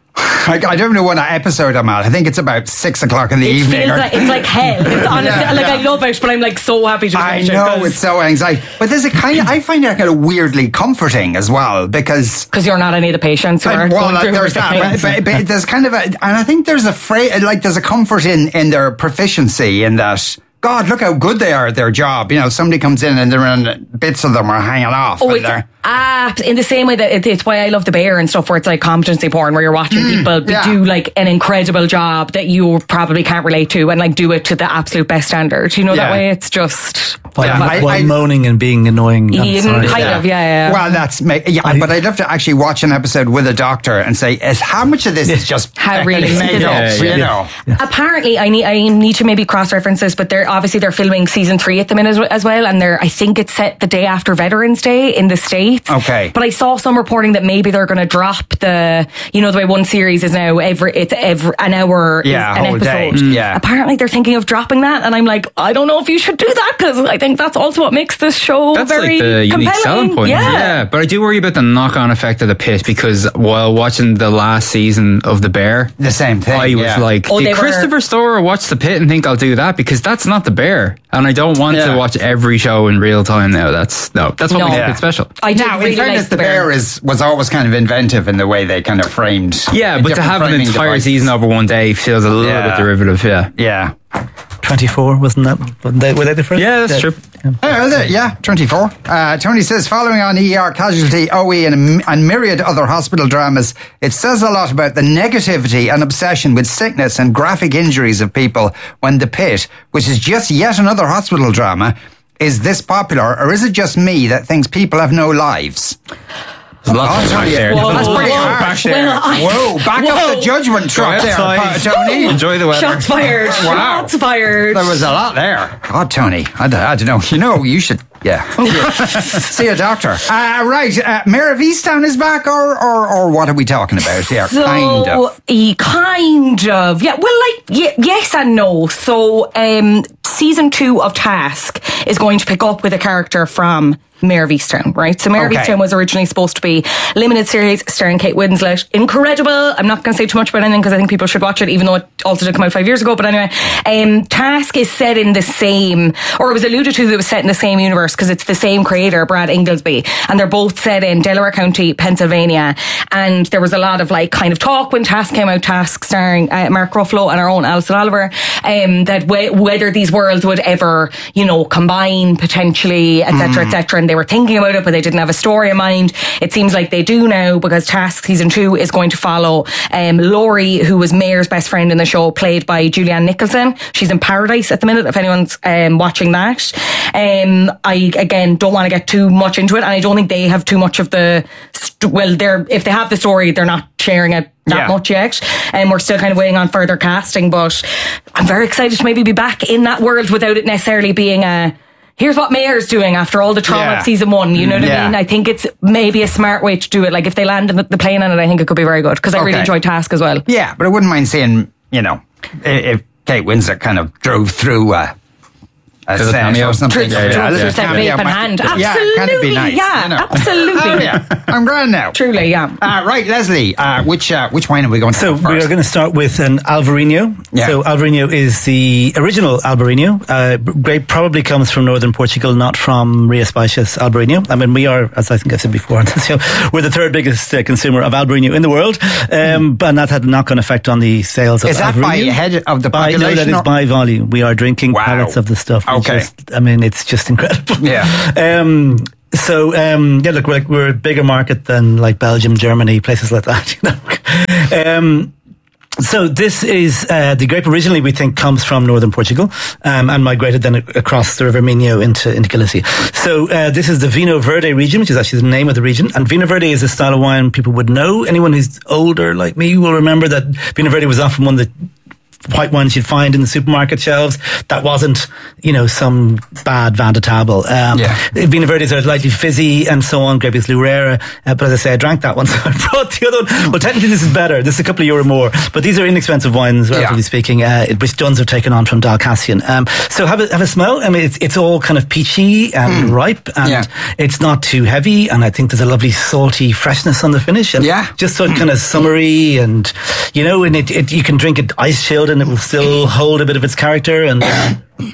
I, I don't know what episode I'm at. I think it's about six o'clock in the it evening. Feels like, it's like hell. It's honestly, yeah, like yeah. I love it, but I'm like so happy to I finish know, it. it's so anxiety. But there's a kind of, I find it kind of weirdly comforting as well, because... Because you're not any of the patients who are well, going through there's that, but, but, but there's kind of a, and I think there's a phrase, like there's a comfort in, in their proficiency in that, God, look how good they are at their job. You know, somebody comes in and they're in, bits of them are hanging off. Oh, it's, ah, in the same way that it, it's why I love The Bear and stuff, where it's like competency porn, where you're watching mm, people yeah. do like an incredible job that you probably can't relate to and like do it to the absolute best standard. You know, yeah. that way it's just... While, yeah, while I, I, moaning and being annoying. Kind yeah. of, yeah, yeah. Well, that's... Yeah, I, but I'd love to actually watch an episode with a doctor and say, is how much of this is just... How really made up, yeah, yeah. you know? Yeah. Apparently, I need I need to maybe cross-reference this, but they're obviously they're filming season three at the minute as well, and they're I think it's set the day after Veterans Day in the States. Okay. But I saw some reporting that maybe they're going to drop the, you know, the way one series is now every it's every an hour yeah, is an whole episode. Day. Yeah. Apparently they're thinking of dropping that, and I'm like, I don't know if you should do that, because I think that's also what makes this show that's very like the compelling. Unique selling point. Yeah. yeah, but I do worry about the knock-on effect of The Pit, because while watching the last season of The Bear, the same thing. I was yeah. like, oh, did Christopher were... Storer watch The Pit and think I'll do that? Because that's not The Bear, and I don't want yeah. to watch every show in real time now. That's no, that's what no. makes yeah. it special. I did now, really in fairness, like The Bear, Bear is was always kind of inventive in the way they kind of framed. Yeah, but to have an entire devices. season over one day feels a little yeah. bit derivative. Yeah, yeah. twenty-four, wasn't that? Were they, were they the first? Yeah, that's yeah. true. Yeah, yeah, yeah twenty-four. Uh, Tony says, following on E R Casualty, O E, and, and myriad other hospital dramas, it says a lot about the negativity and obsession with sickness and graphic injuries of people when The Pit, which is just yet another hospital drama, is this popular, or is it just me that thinks people have no lives? There's lots oh, of yeah. there. Whoa, that's pretty whoa, harsh there. well, I, whoa, back whoa. up the judgment truck there, outside. Tony. Enjoy the weather. Shots fired. Wow. Shots fired. There was a lot there. God, Tony, I, I don't know. You know, you should, yeah. See a doctor. Uh, right, uh, Mayor of Easttown is back, or, or or what are we talking about here? So, kind of. He kind of. Yeah, well, like, y- yes and no. So, um, season two of Task is going to pick up with a character from Mayor of Easttown, right? So Mayor okay. of Easttown was originally supposed to be a limited series starring Kate Winslet. Incredible. I'm not going to say too much about anything because I think people should watch it, even though it also did come out five years ago. But anyway, um, Task is set in the same, or it was alluded to that it was set in the same universe because it's the same creator, Brad Inglesby, and they're both set in Delaware County, Pennsylvania. And there was a lot of like kind of talk when Task came out, Task starring uh, Mark Ruffalo and our own Alison Oliver, um, that w- whether these worlds would ever, you know, combine potentially, et cetera, mm. et cetera. And they they were thinking about it, but they didn't have a story in mind. It seems like they do now, because Task season two is going to follow um, Laurie, who was Mayor's best friend in the show, played by Julianne Nicholson. She's in Paradise at the minute, if anyone's um, watching that. Um, I, again, don't want to get too much into it, and I don't think they have too much of the, st- well, they're, if they have the story, they're not sharing it that yeah. much yet, and we're still kind of waiting on further casting, but I'm very excited to maybe be back in that world without it necessarily being a, here's what Mayor's doing after all the trauma yeah. of season one, you know what yeah. I mean? I think it's maybe a smart way to do it. Like, if they land the plane on it, I think it could be very good, because I okay. really enjoyed Task as well. Yeah, but I wouldn't mind seeing, you know, if Kate Winslet kind of drove through uh, a set cameo or something. Through, yeah, yeah. Through yeah. yeah. in hand. Absolutely. Yeah, kind of be nice. Yeah, you know. absolutely. Oh, yeah. I'm grand now. Truly, yeah. Uh, right, Leslie, uh, which uh, which wine are we going to So have first? we are going to start with an Alvarinho. Yeah. So Alvarinho is the original Alvarinho. Uh, grape probably comes from northern Portugal, not from Ria Spicias Alvarinho. I mean, we are, as I think I said before on this show, we're the third biggest uh, consumer of Alvarinho in the world. Um, mm. And that had a knock-on effect on the sales of Is that Alvarinho. by head of the by, population? No, that is by volume. We are drinking wow. pallets of the stuff. Okay. Just, I mean, it's just incredible. Yeah. Um, so, um, yeah, look, we're, like, we're a bigger market than like Belgium, Germany, places like that, you know. um, So this is, uh, the grape originally we think comes from northern Portugal, um, and migrated then across the River Minho into, into Galicia. So, uh, this is the Vinho Verde region, which is actually the name of the region. And Vinho Verde is a style of wine people would know. Anyone who's older like me will remember that Vinho Verde was often one of the white ones you'd find in the supermarket shelves. That wasn't, you know, some bad Van de Table. Um, yeah. Vinho Verdes are lightly fizzy and so on. Grape is Lurera. Uh, but as I say, I drank that one, so I brought the other one. Well, technically this is better. This is a couple of euro more. But these are inexpensive wines, relatively yeah. speaking, uh, which Duns have taken on from Dalcassian. Um, so have a, have a smell. I mean, it's, it's all kind of peachy and mm. ripe, and yeah. it's not too heavy. And I think there's a lovely salty freshness on the finish. And yeah. just sort of kind of summery, and, you know, and it, it, you can drink it ice chilled, and it will still hold a bit of its character. And uh,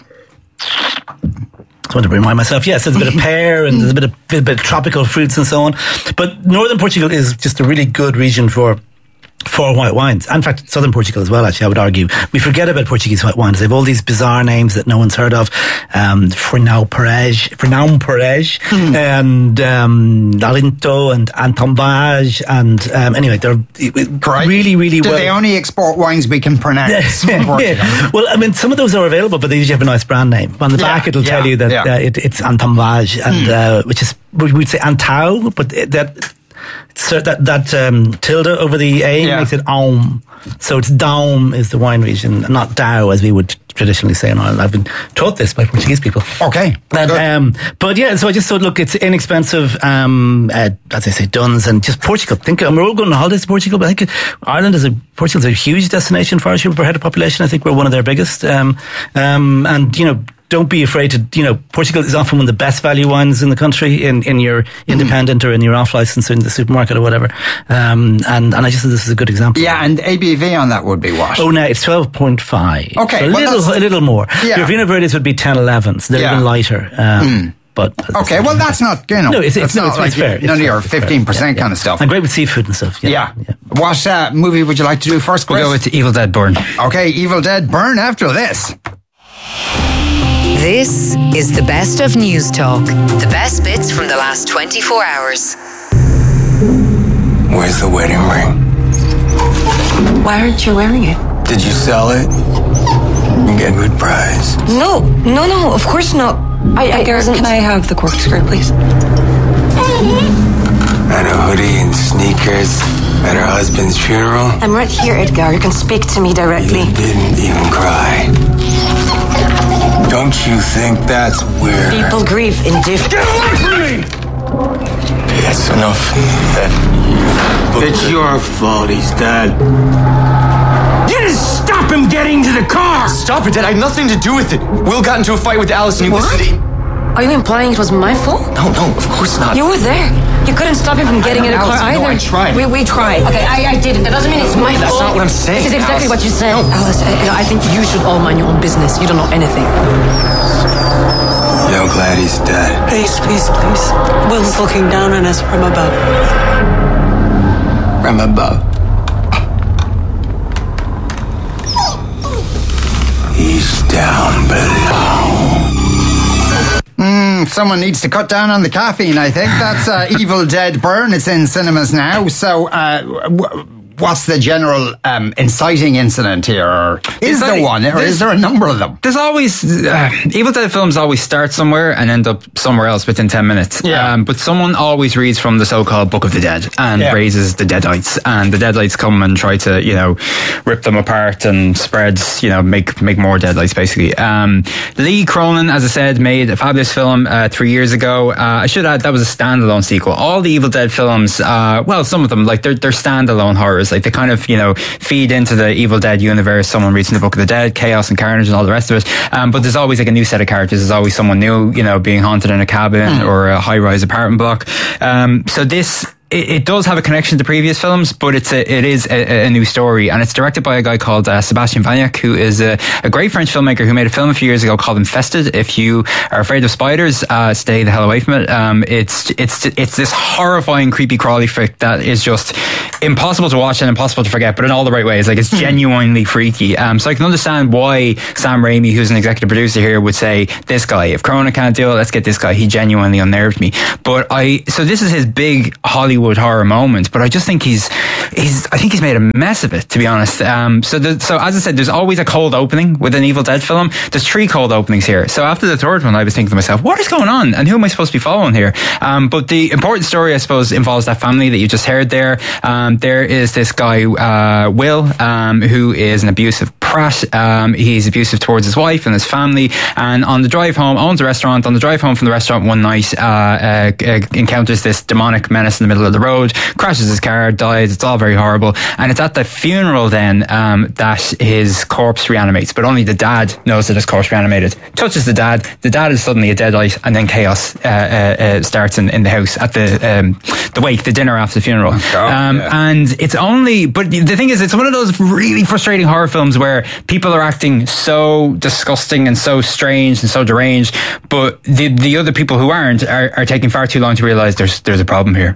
I want to remind myself, yes, there's a bit of pear and there's a bit of, bit, bit of tropical fruits and so on. But northern Portugal is just a really good region for for white wines. In fact, southern Portugal as well, actually, I would argue. We forget about Portuguese white wines. They have all these bizarre names that no one's heard of. Um, Fernão Perez, Fernão Perez, mm. and um, Alinto and Anton Vaz, and um, anyway, they're Correct. really, really Do well. they only export wines we can pronounce? yeah. Well, I mean, some of those are available, but they usually have a nice brand name. On the yeah, back, it'll yeah, tell you that yeah. uh, it, it's Anton Vaz, and mm. uh, which is, we'd say Antau, but that... So that that um, tilde over the A yeah. makes it Aum. So it's Daum is the wine region, not Dow as we would traditionally say in Ireland. I've been taught this by Portuguese people. Okay. And, um, but yeah, so I just thought, look, it's inexpensive, um, uh, as I say, Duns, and just Portugal. Think, um, we're all going on holidays to Portugal, but I think Ireland is a, Portugal's a huge destination for Irish people per head of population. I think we're one of their biggest. Um, um, and, you know, don't be afraid to, you know, Portugal is often one of the best value wines in the country in, in your independent mm. or in your off license or in the supermarket or whatever. Um, and, and I just think this is a good example. Yeah, and A B V on that would be what? Oh, no, it's twelve point five. Okay. So a, well, little, a little more. Yeah. Your Vinho Verdes would be ten eleven, so they're yeah. even lighter. Um, mm. But okay, well, that's not, you know, no, it's, it's, not it's, like it's fair. none of your it's fifteen percent yeah, kind yeah. of stuff. And great with seafood and stuff. Yeah. yeah. yeah. What uh, movie would you like to do first, Chris? We'll go with Evil Dead Burn. Okay, Evil Dead Burn after this. This is the best of News Talk. The best bits from the last twenty-four hours. Where's the wedding ring? Why aren't you wearing it? Did you sell it? You get a good price. No, no, no, of course not. I, I Garrett, can I have the corkscrew, please? And a hoodie and sneakers at her husband's funeral? I'm right here, Edgar. You can speak to me directly. You didn't even cry. Don't you think that's weird? People grieve in different... Get away from me! It's enough. It's your fault he's dead. You didn't stop him getting to the car! Stop it, Dad. I had nothing to do with it. Will got into a fight with Alice and he what? listened to... Are you implying it was my fault? No, no, of course not. You were there. You couldn't stop him from getting in a car either. No, I tried. We, we tried. Okay, I, I didn't. That doesn't mean it's my That's fault. That's not what I'm saying, This is exactly Alice. what you said. No. Alice, I, I think you should all mind your own business. You don't know anything. Yeah, I'm glad he's dead. Please, please, please. Will's looking down on us from above. From above. He's down below. Mm, someone needs to cut down on the caffeine, I think. That's uh, Evil Dead Burn. It's in cinemas now. So, uh, w- what's the general um, inciting incident here? Or is there like, one? Or is there a number of them? There's always... Uh, Evil Dead films always start somewhere and end up somewhere else within ten minutes. Yeah. Um, but someone always reads from the so-called Book of the Dead and yeah. raises the Deadites. And the Deadites come and try to, you know, rip them apart and spread, you know, make make more Deadites, basically. Um, Lee Cronin, as I said, made a fabulous film uh, three years ago. Uh, I should add, that was a standalone sequel. All the Evil Dead films, uh, well, some of them, like, they're, they're standalone horrors. Like, they kind of, you know, feed into the Evil Dead universe. Someone reads in the Book of the Dead, Chaos and Carnage and all the rest of it. Um, but there's always like a new set of characters. There's always someone new, you know, being haunted in a cabin mm. or a high-rise apartment block. Um, so this... It, it does have a connection to previous films, but it's a, it is a, a new story, and it's directed by a guy called uh, Sebastian Vaniac, who is a, a great French filmmaker who made a film a few years ago called Infested. If you are afraid of spiders, uh, stay the hell away from it. Um, it's it's it's this horrifying, creepy, crawly flick that is just impossible to watch and impossible to forget, but in all the right ways. Like, it's genuinely freaky. Um, so I can understand why Sam Raimi, who's an executive producer here, would say, this guy, if Corona can't do it, let's get this guy. He genuinely unnerved me. But I, so this is his big Hollywood horror moment, but I just think he's, he's, I think he's made a mess of it, to be honest. Um, so the, so as I said, there's always a cold opening with an Evil Dead film. There's three cold openings here. So after the third one, I was thinking to myself, what is going on? And who am I supposed to be following here? Um, but the important story, I suppose, involves that family that you just heard there. Um, there is this guy, uh, Will, um, who is an abusive prat. Um, he's abusive towards his wife and his family. And on the drive home, owns a restaurant. On the drive home from the restaurant one night, uh, uh, uh encounters this demonic menace in the middle of the road, crashes his car, dies. It's all very horrible. And it's at the funeral then um, that his corpse reanimates, but only the dad knows that his corpse reanimated. Touches the dad. The dad is suddenly a deadite, and then chaos uh, uh, uh, starts in, in the house at the um, the wake, the dinner after the funeral. Oh, um, yeah. And it's only, but the thing is, it's one of those really frustrating horror films where people are acting so disgusting and so strange and so deranged, but the the other people who aren't are, are taking far too long to realise there's there's a problem here.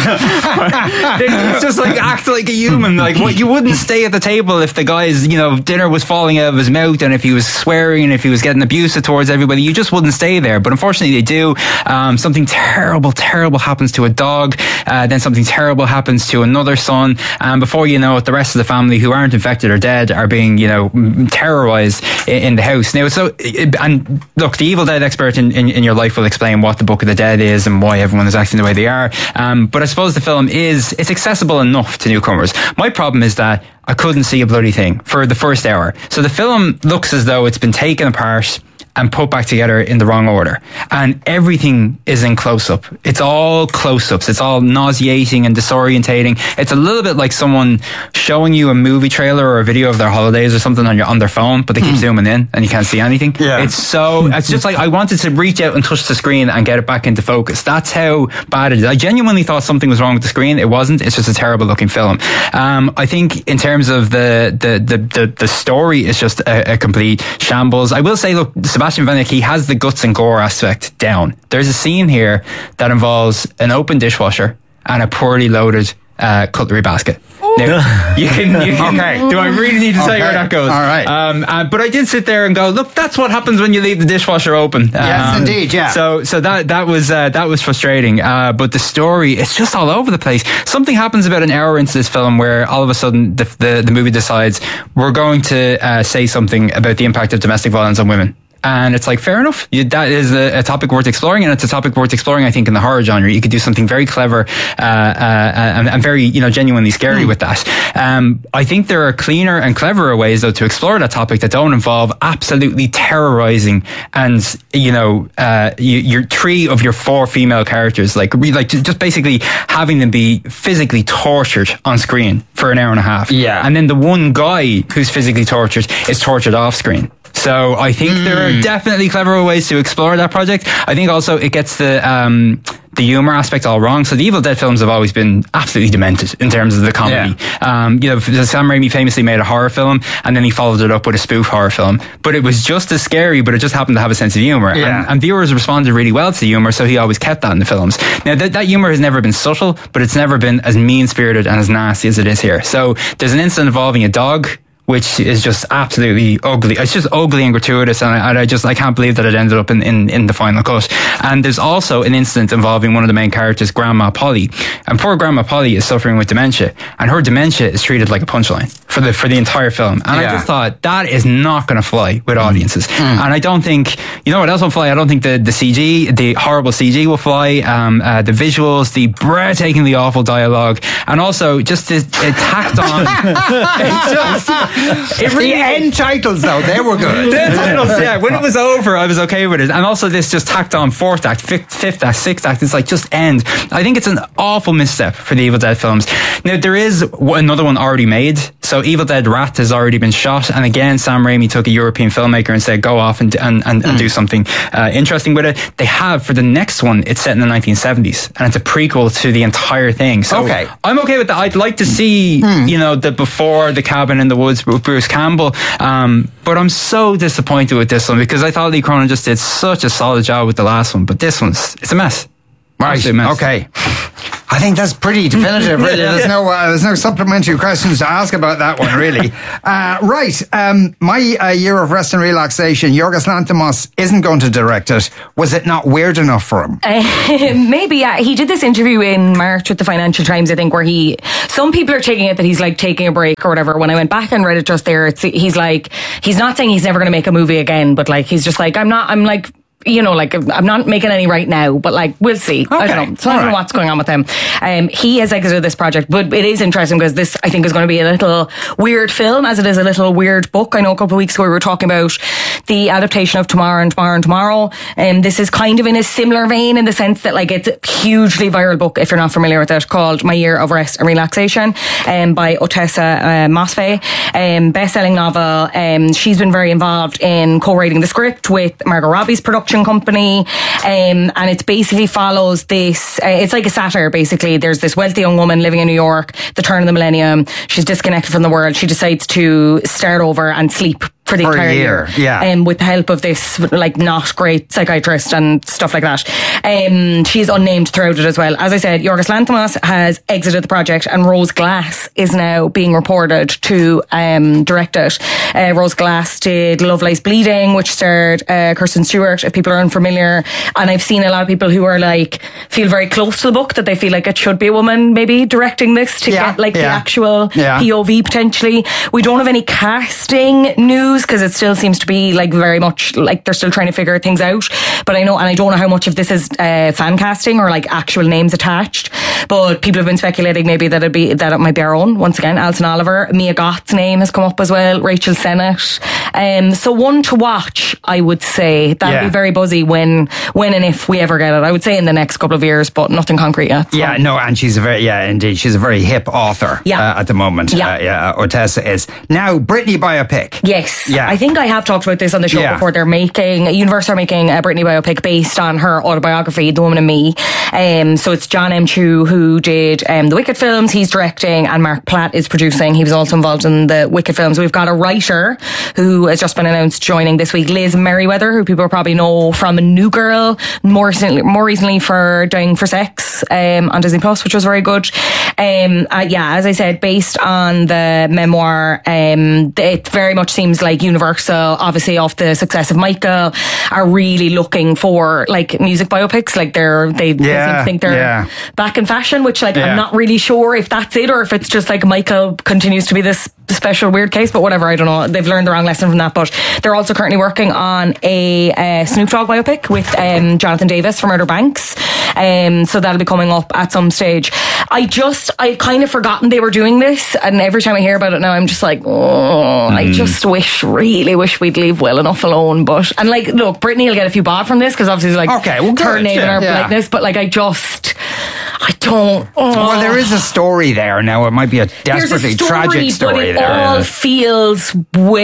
Yeah. It's just like, act like a human. Like, what, you wouldn't stay at the table if the guy's, you know, dinner was falling out of his mouth, and if he was swearing and if he was getting abusive towards everybody. You just wouldn't stay there. But unfortunately they do. Um, something terrible, terrible happens to a dog. Uh, then something terrible happens to another son. And before you know it, the rest of the family who aren't infected or dead are being, you know, terrorized in, in the house. Now, so, and look, the Evil Dead expert in, in, in your life will explain what the Book of the Dead is and why everyone is acting the way they are. Um, but I suppose the film is, it's accessible enough to newcomers. My problem is that I couldn't see a bloody thing for the first hour. So the film looks as though it's been taken apart and put back together in the wrong order. And everything is in close-up. It's all close-ups. It's all nauseating and disorientating. It's a little bit like someone showing you a movie trailer or a video of their holidays or something on your on their phone, but they keep mm. zooming in and you can't see anything. Yeah. It's so, it's just like, I wanted to reach out and touch the screen and get it back into focus. That's how bad it is. I genuinely thought something was wrong with the screen. It wasn't. It's just a terrible looking film. Um, I think in terms of the, the, the, the, the story, it's just a, a complete shambles. I will say, look, Sebastian Vaniac, he has the guts and gore aspect down. There's a scene here that involves an open dishwasher and a poorly loaded uh, cutlery basket. Now, you can, you can okay. Do I really need to tell okay. you where that goes? All right. Um, uh, but I did sit there and go, look, that's what happens when you leave the dishwasher open. Yes, um, indeed, yeah. So, so that that was uh, that was frustrating. Uh, but the story, it's just all over the place. Something happens about an hour into this film where all of a sudden the the, the movie decides we're going to uh, say something about the impact of domestic violence on women. And it's like, fair enough. You, that is a, a topic worth exploring, and it's a topic worth exploring, I think, in the horror genre. You could do something very clever uh, uh, and, and very, you know, genuinely scary mm. with that. Um, I think there are cleaner and cleverer ways, though, to explore that topic that don't involve absolutely terrorizing and, you know, uh, you, your three of your four female characters, like, like just basically having them be physically tortured on screen for an hour and a half. Yeah. And then the one guy who's physically tortured is tortured off screen. So I think mm. there are definitely clever ways to explore that project. I think also it gets the um, the humour aspect all wrong. So the Evil Dead films have always been absolutely demented in terms of the comedy. Yeah. Um, you know, Sam Raimi famously made a horror film and then he followed it up with a spoof horror film. But it was just as scary, but it just happened to have a sense of humour. Yeah. And, and viewers responded really well to the humour, so he always kept that in the films. Now, th- that humour has never been subtle, but it's never been as mean-spirited and as nasty as it is here. So there's an incident involving a dog which is just absolutely ugly. It's just ugly and gratuitous, and I, and I just I can't believe that it ended up in, in, in the final cut. And there's also an incident involving one of the main characters, Grandma Polly, and poor Grandma Polly is suffering with dementia, and her dementia is treated like a punchline for the for the entire film. And yeah. I just thought that is not going to fly with audiences. Mm. And I don't think, you know what else will fly? I don't think the the C G, the horrible C G will fly. Um, uh, the visuals, the breathtakingly awful dialogue, and also just the, the tacked on. It's just. It really, the end titles though, they were good. The end titles, yeah. When it was over, I was okay with it. And also this just tacked on fourth act, fifth, fifth act, sixth act. It's like just end. I think it's an awful misstep for the Evil Dead films. Now there is another one already made. So Evil Dead Rat has already been shot, and again Sam Raimi took a European filmmaker and said go off and and, and, mm. and do something uh, interesting with it. They have for the next one. It's set in the nineteen seventies, and it's a prequel to the entire thing. So okay. I'm okay with that. I'd like to see mm. you know the before the cabin in the woods with Bruce Campbell, um, but I'm so disappointed with this one because I thought Lee Cronin just did such a solid job with the last one, but this one's it's a mess. Right. Absolute mess. Okay. I think that's pretty definitive, really. There's no uh, there's no supplementary questions to ask about that one, really. uh, right. Um, my uh, year of rest and relaxation, Yorgos Lanthimos isn't going to direct it. Was it not weird enough for him? Uh, maybe, yeah. He did this interview in March with the Financial Times, I think, where he... Some people are taking it that he's like taking a break or whatever. When I went back and read it just there, it's, he's like... He's not saying he's never going to make a movie again, but like he's just like, I'm not... I'm like... You know, like, I'm not making any right now, but like, we'll see. Okay. I don't know. So I don't know what's going on with him. Um, he has exited this project, but it is interesting because this, I think, is going to be a little weird film, as it is a little weird book. I know a couple of weeks ago we were talking about the adaptation of Tomorrow and Tomorrow and Tomorrow. And um, this is kind of in a similar vein in the sense that, like, it's a hugely viral book, if you're not familiar with it, called My Year of Rest and Relaxation, um, by Otessa uh, Mosfe. Um, best-selling novel. Um, she's been very involved in co-writing the script with Margot Robbie's production company, um, and it basically follows this, uh, it's like a satire basically. There's this wealthy young woman living in New York, the turn of the millennium, she's disconnected from the world, she decides to start over and sleep for the for entire a year, year, yeah. um, with the help of this like not great psychiatrist and stuff like that. Um, she's unnamed throughout it as well. As I said, Yorgos Lanthimos has exited the project, and Rose Glass is now being reported to um, direct it. Uh, Rose Glass did Lovelace Bleeding, which starred uh, Kirsten Stewart, if people are unfamiliar. And I've seen a lot of people who are like feel very close to the book, that they feel like it should be a woman maybe directing this to yeah, get like yeah. the actual yeah. P O V potentially. We don't have any casting news because it still seems to be like very much like they're still trying to figure things out. But I know, and I don't know how much of this is uh, fan casting or like actual names attached. But people have been speculating maybe that it'd be that it might be our own once again. Alison Oliver, Mia Goth's name has come up as well. Rachel Sennett. Um, so one to watch, I would say. That'll Yeah. be very buzzy when when and if we ever get it. I would say in the next couple of years, but nothing concrete yet. So. Yeah, no, and she's a very, yeah, indeed, she's a very hip author Yeah. uh, at the moment. Yeah. Uh, yeah, Otessa is. Now, Britney biopic. Yes. Yeah. I think I have talked about this on the show Yeah. before. They're making, Universal are making a Britney biopic based on her autobiography, The Woman in Me. Um, so it's John M. Chu who did um, the Wicked films. He's directing, and Mark Platt is producing. He was also involved in the Wicked films. We've got a writer who has just been announced joining this week, Liz Merriweather, who people probably know from A New Girl, more recently, more recently for Dying for Sex um, on Disney Plus, which was very good. Um, uh, yeah, as I said, based on the memoir, um, it very much seems like Universal, obviously off the success of Michael, are really looking for like music biopics. Like they're they, they Yeah, seem to think they're yeah. back in fashion, which like Yeah. I'm not really sure if that's it or if it's just like Michael continues to be this special weird case, but whatever, I don't know. They've learned the wrong lesson from that. But they're also currently working on a uh, Snoop Dogg biopic with um, Jonathan Davis from Outer Banks. Um, so that'll be coming up at some stage. I just, I've kind of forgotten they were doing this, and every time I hear about it now, I'm just like, oh, I just wish, really wish we'd leave well enough alone. But, and like, look, Britney will get a few bob from this because obviously it's like Okay, well, good, terminating yeah, her yeah. likeness, but like, I just, I don't. Oh. Well, there is a story there now. It might be a There's a desperately story, tragic story but it there. all feels way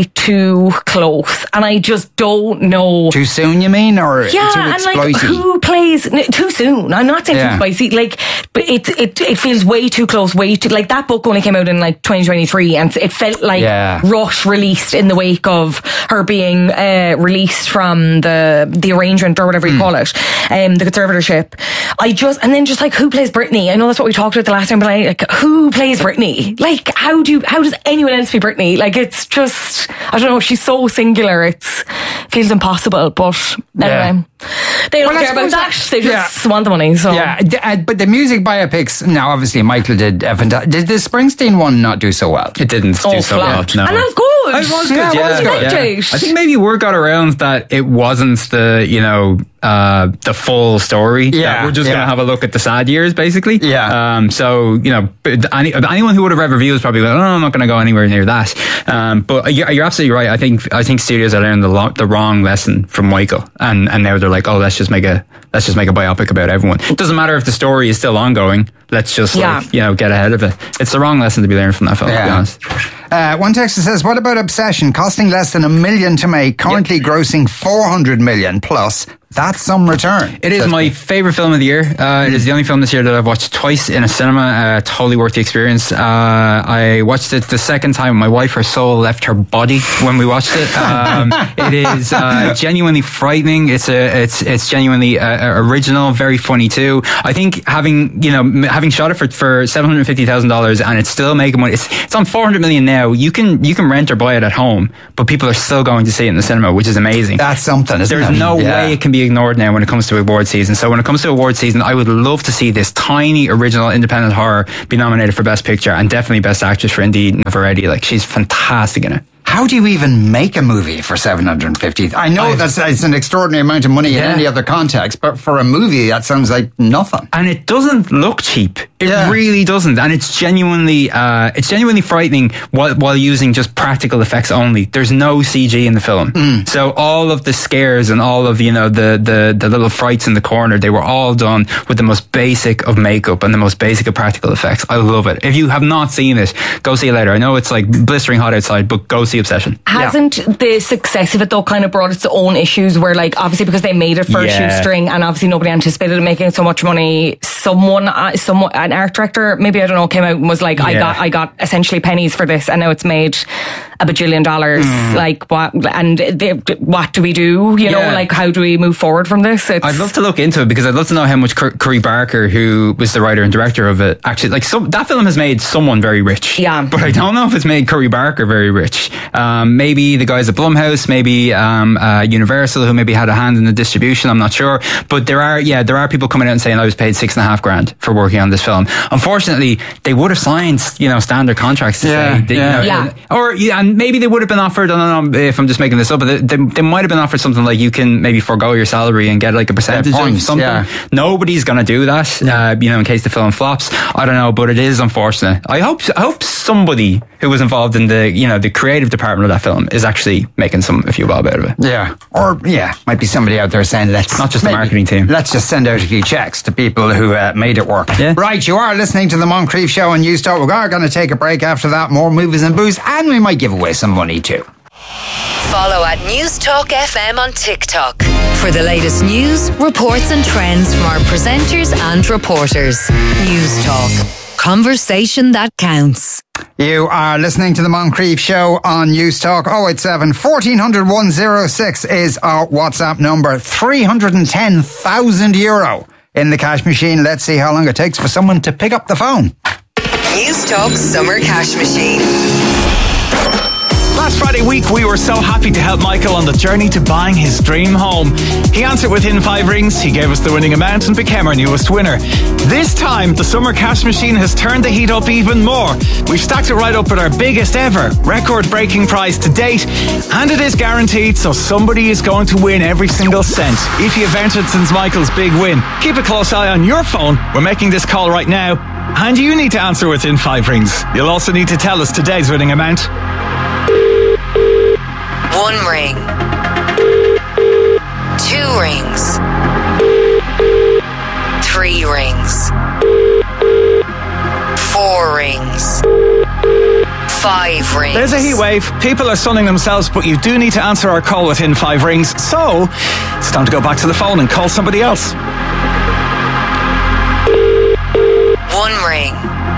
way too close, and I just don't know. Too soon, you mean, or yeah, too and like exploity? who plays n- too soon? I'm not saying Yeah. too spicy, like, but it it it feels way too close. Way too like that book only came out in like twenty twenty-three, and it felt like Yeah. Rush released in the wake of her being uh, released from the the arrangement or whatever you Mm. call it, um, the conservatorship. I just and then just like who plays Britney? I know that's what we talked about the last time, but I, like who plays Britney? Like how do how does anyone else be Britney? Like it's just I don't know. She's so singular. It's feels impossible. But anyway, they don't Well, I care about suppose that. that- They just want the money. So Yeah, d- uh, but the music biopics, now obviously Michael did, uh, fanta- did the Springsteen one not do so well? It didn't Oh, do so flat. well. No. And that's good. It was good. Yeah, Yeah, it was good. yeah. Right. I think maybe word got around that it wasn't the you know uh, the full story. Yeah, That we're just yeah. going to have a look at the sad years, basically. Yeah. Um. So you know, but any, anyone who would have read reviews probably went, "Oh, I'm not going to go anywhere near that." Um. But you're, you're absolutely right. I think I think studios are learning the lo- the wrong lesson from Michael, and and now they're like, "Oh, let's just make a let's just make a biopic about everyone." It doesn't matter if the story is still ongoing. Let's just Yeah. like, you know get ahead of it. It's the wrong lesson to be learned from that film. To be Yeah. honest. Uh, one texter says, what about Obsession? Costing less than a million to make, currently grossing four hundred million plus. That's some return. It is Says my Pete. favourite film of the year. Uh, it is the only film this year that I've watched twice in a cinema. Uh, totally worth the experience. Uh, I watched it the second time. My wife, her soul left her body when we watched it. Um, it is uh, genuinely frightening. It's a, it's it's genuinely uh, original, very funny too. I think having you know m- having shot it for for seven hundred fifty thousand dollars and it's still making money. It's it's on four hundred million now. You can you can rent or buy it at home, but people are still going to see it in the cinema, which is amazing. That's something, isn't There's it? no Yeah. way it can be ignored now when it comes to award season. So when it comes to award season, I would love to see this tiny original independent horror be nominated for Best Picture and definitely Best Actress for Indeed Neveready. Like she's fantastic in it. How do you even make a movie for seven hundred fifty? I know I've- that's it's an extraordinary amount of money in Yeah. any other context, but for a movie, that sounds like nothing. And it doesn't look cheap. It Yeah. really doesn't. And it's genuinely, uh, it's genuinely frightening while, while using just practical effects only. There's no C G in the film. Mm. So all of the scares and all of, you know, the, the, the little frights in the corner, they were all done with the most basic of makeup and the most basic of practical effects. I love it. If you have not seen it, go see it later. I know it's like blistering hot outside, but go see Obsession. Hasn't the success of it though kind of brought its own issues where like obviously because they made it for Yeah. a shoestring and obviously nobody anticipated it making so much money, someone uh, someone an art director maybe I don't know came out and was like I Yeah. got I got essentially pennies for this and now it's made a bajillion dollars. Mm. Like what and they, what do we do, you know, Yeah. like how do we move forward from this? It's, I'd love to look into it because I'd love to know how much Cur- Curry Barker, who was the writer and director of it, actually like some that film has made someone very rich. Yeah. But I don't know if it's made Curry Barker very rich. Um, maybe the guys at Blumhouse, maybe um, uh, Universal, who maybe had a hand in the distribution. I'm not sure. But there are, yeah, there are people coming out and saying I was paid six and a half grand for working on this film. Unfortunately, they would have signed, you know, standard contracts to Yeah, say, that, yeah. you know, Yeah. or yeah, and maybe they would have been offered. I don't know if I'm just making this up, but they, they, they might have been offered something like you can maybe forego your salary and get like a percentage points, of something. yeah. Nobody's going to do that, uh, you know, in case the film flops. I don't know, but it is unfortunate. I hope I hope somebody who was involved in the, you know, the creative department of that film is actually making some a few bob out of it. Yeah. Or, yeah, might be somebody out there saying, let's... Not just the marketing team. Let's just send out a few checks to people who uh, made it work. Yeah. Right, you are listening to the Moncrief Show on News Talk. We are going to take a break after that. More movies and booze, and we might give away some money too. Follow at News Talk F M on TikTok for the latest news, reports and trends from our presenters and reporters. News Talk. Conversation that counts. You are listening to the Moncrief Show on News Talk. oh eight seven, fourteen hundred, one oh six is our WhatsApp number. three hundred ten thousand euro in the cash machine. Let's see how long it takes for someone to pick up the phone. News Talk Summer Cash Machine. Last Friday week, we were so happy to help Michael on the journey to buying his dream home. He answered within five rings, he gave us the winning amount and became our newest winner. This time, the Summer Cash Machine has turned the heat up even more. We've stacked it right up at our biggest ever, record-breaking prize to date, and it is guaranteed, so somebody is going to win every single cent. If you've entered since Michael's big win, keep a close eye on your phone. We're making this call right now, and you need to answer within five rings. You'll also need to tell us today's winning amount. One ring. Two rings. Three rings. Four rings. five rings. There's a heat wave. People are sunning themselves, but you do need to answer our call within five rings. So it's time to go back to the phone and call somebody else. One ring.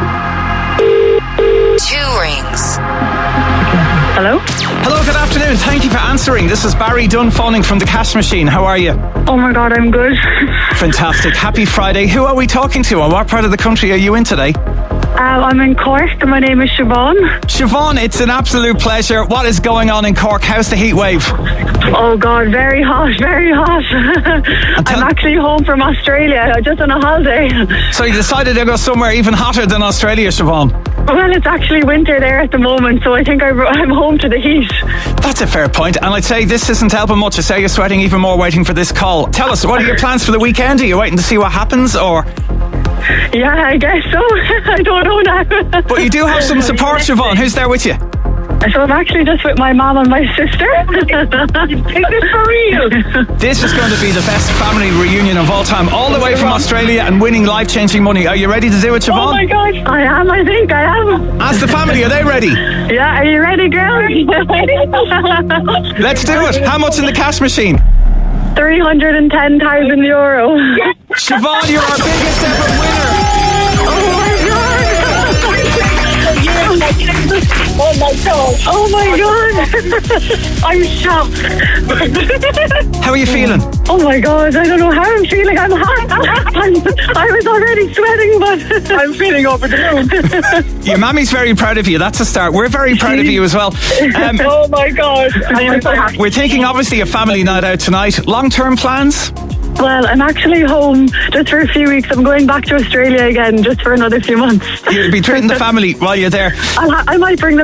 Two rings. Hello? Hello, good afternoon. Thank you for answering. This is Barry Dunn phoning from the Cash Machine. How are you? Oh my God, I'm good. Fantastic. Happy Friday. Who are we talking to and what part of the country are you in today? Um, I'm in Cork and my name is Siobhan. Siobhan, it's an absolute pleasure. What is going on in Cork? How's the heat wave? Oh God, very hot, very hot. I'm actually home from Australia, just on a holiday. So you decided to go somewhere even hotter than Australia, Siobhan? Well, it's actually winter there at the moment, so I think I'm home to the heat. That's a fair point, and I'd say this isn't helping much. I say you're sweating even more waiting for this call. Tell us, what are your plans for the weekend? Are you waiting to see what happens, or...? Yeah, I guess so. I don't know now. But you do have some support, Siobhan. Who's there with you? So I'm actually just with my mum and my sister. Is this for real? This is going to be the best family reunion of all time, all the way from Australia and winning life-changing money. Are you ready to do it, Siobhan? Oh my God, I am, I think I am. Ask the family, are they ready? Yeah, are you ready, girl? Let's do it. How much in the cash machine? three hundred ten thousand euro. Siobhan, you're our biggest ever winner. Oh my God. Oh my God. Oh my God. I'm shocked. How are you feeling? Oh my God, I don't know how I'm feeling. I'm hot. I'm, I was already sweating, but I'm feeling over the moon. Your mammy's very proud of you. That's a start. We're very proud of you as well. Um, oh my God. I am so happy. We're thinking obviously a family night out tonight. Long-term plans? Well, I'm actually home just for a few weeks. I'm going back to Australia again just for another few months. You'll be treating the family while you're there. I'll ha- I might bring them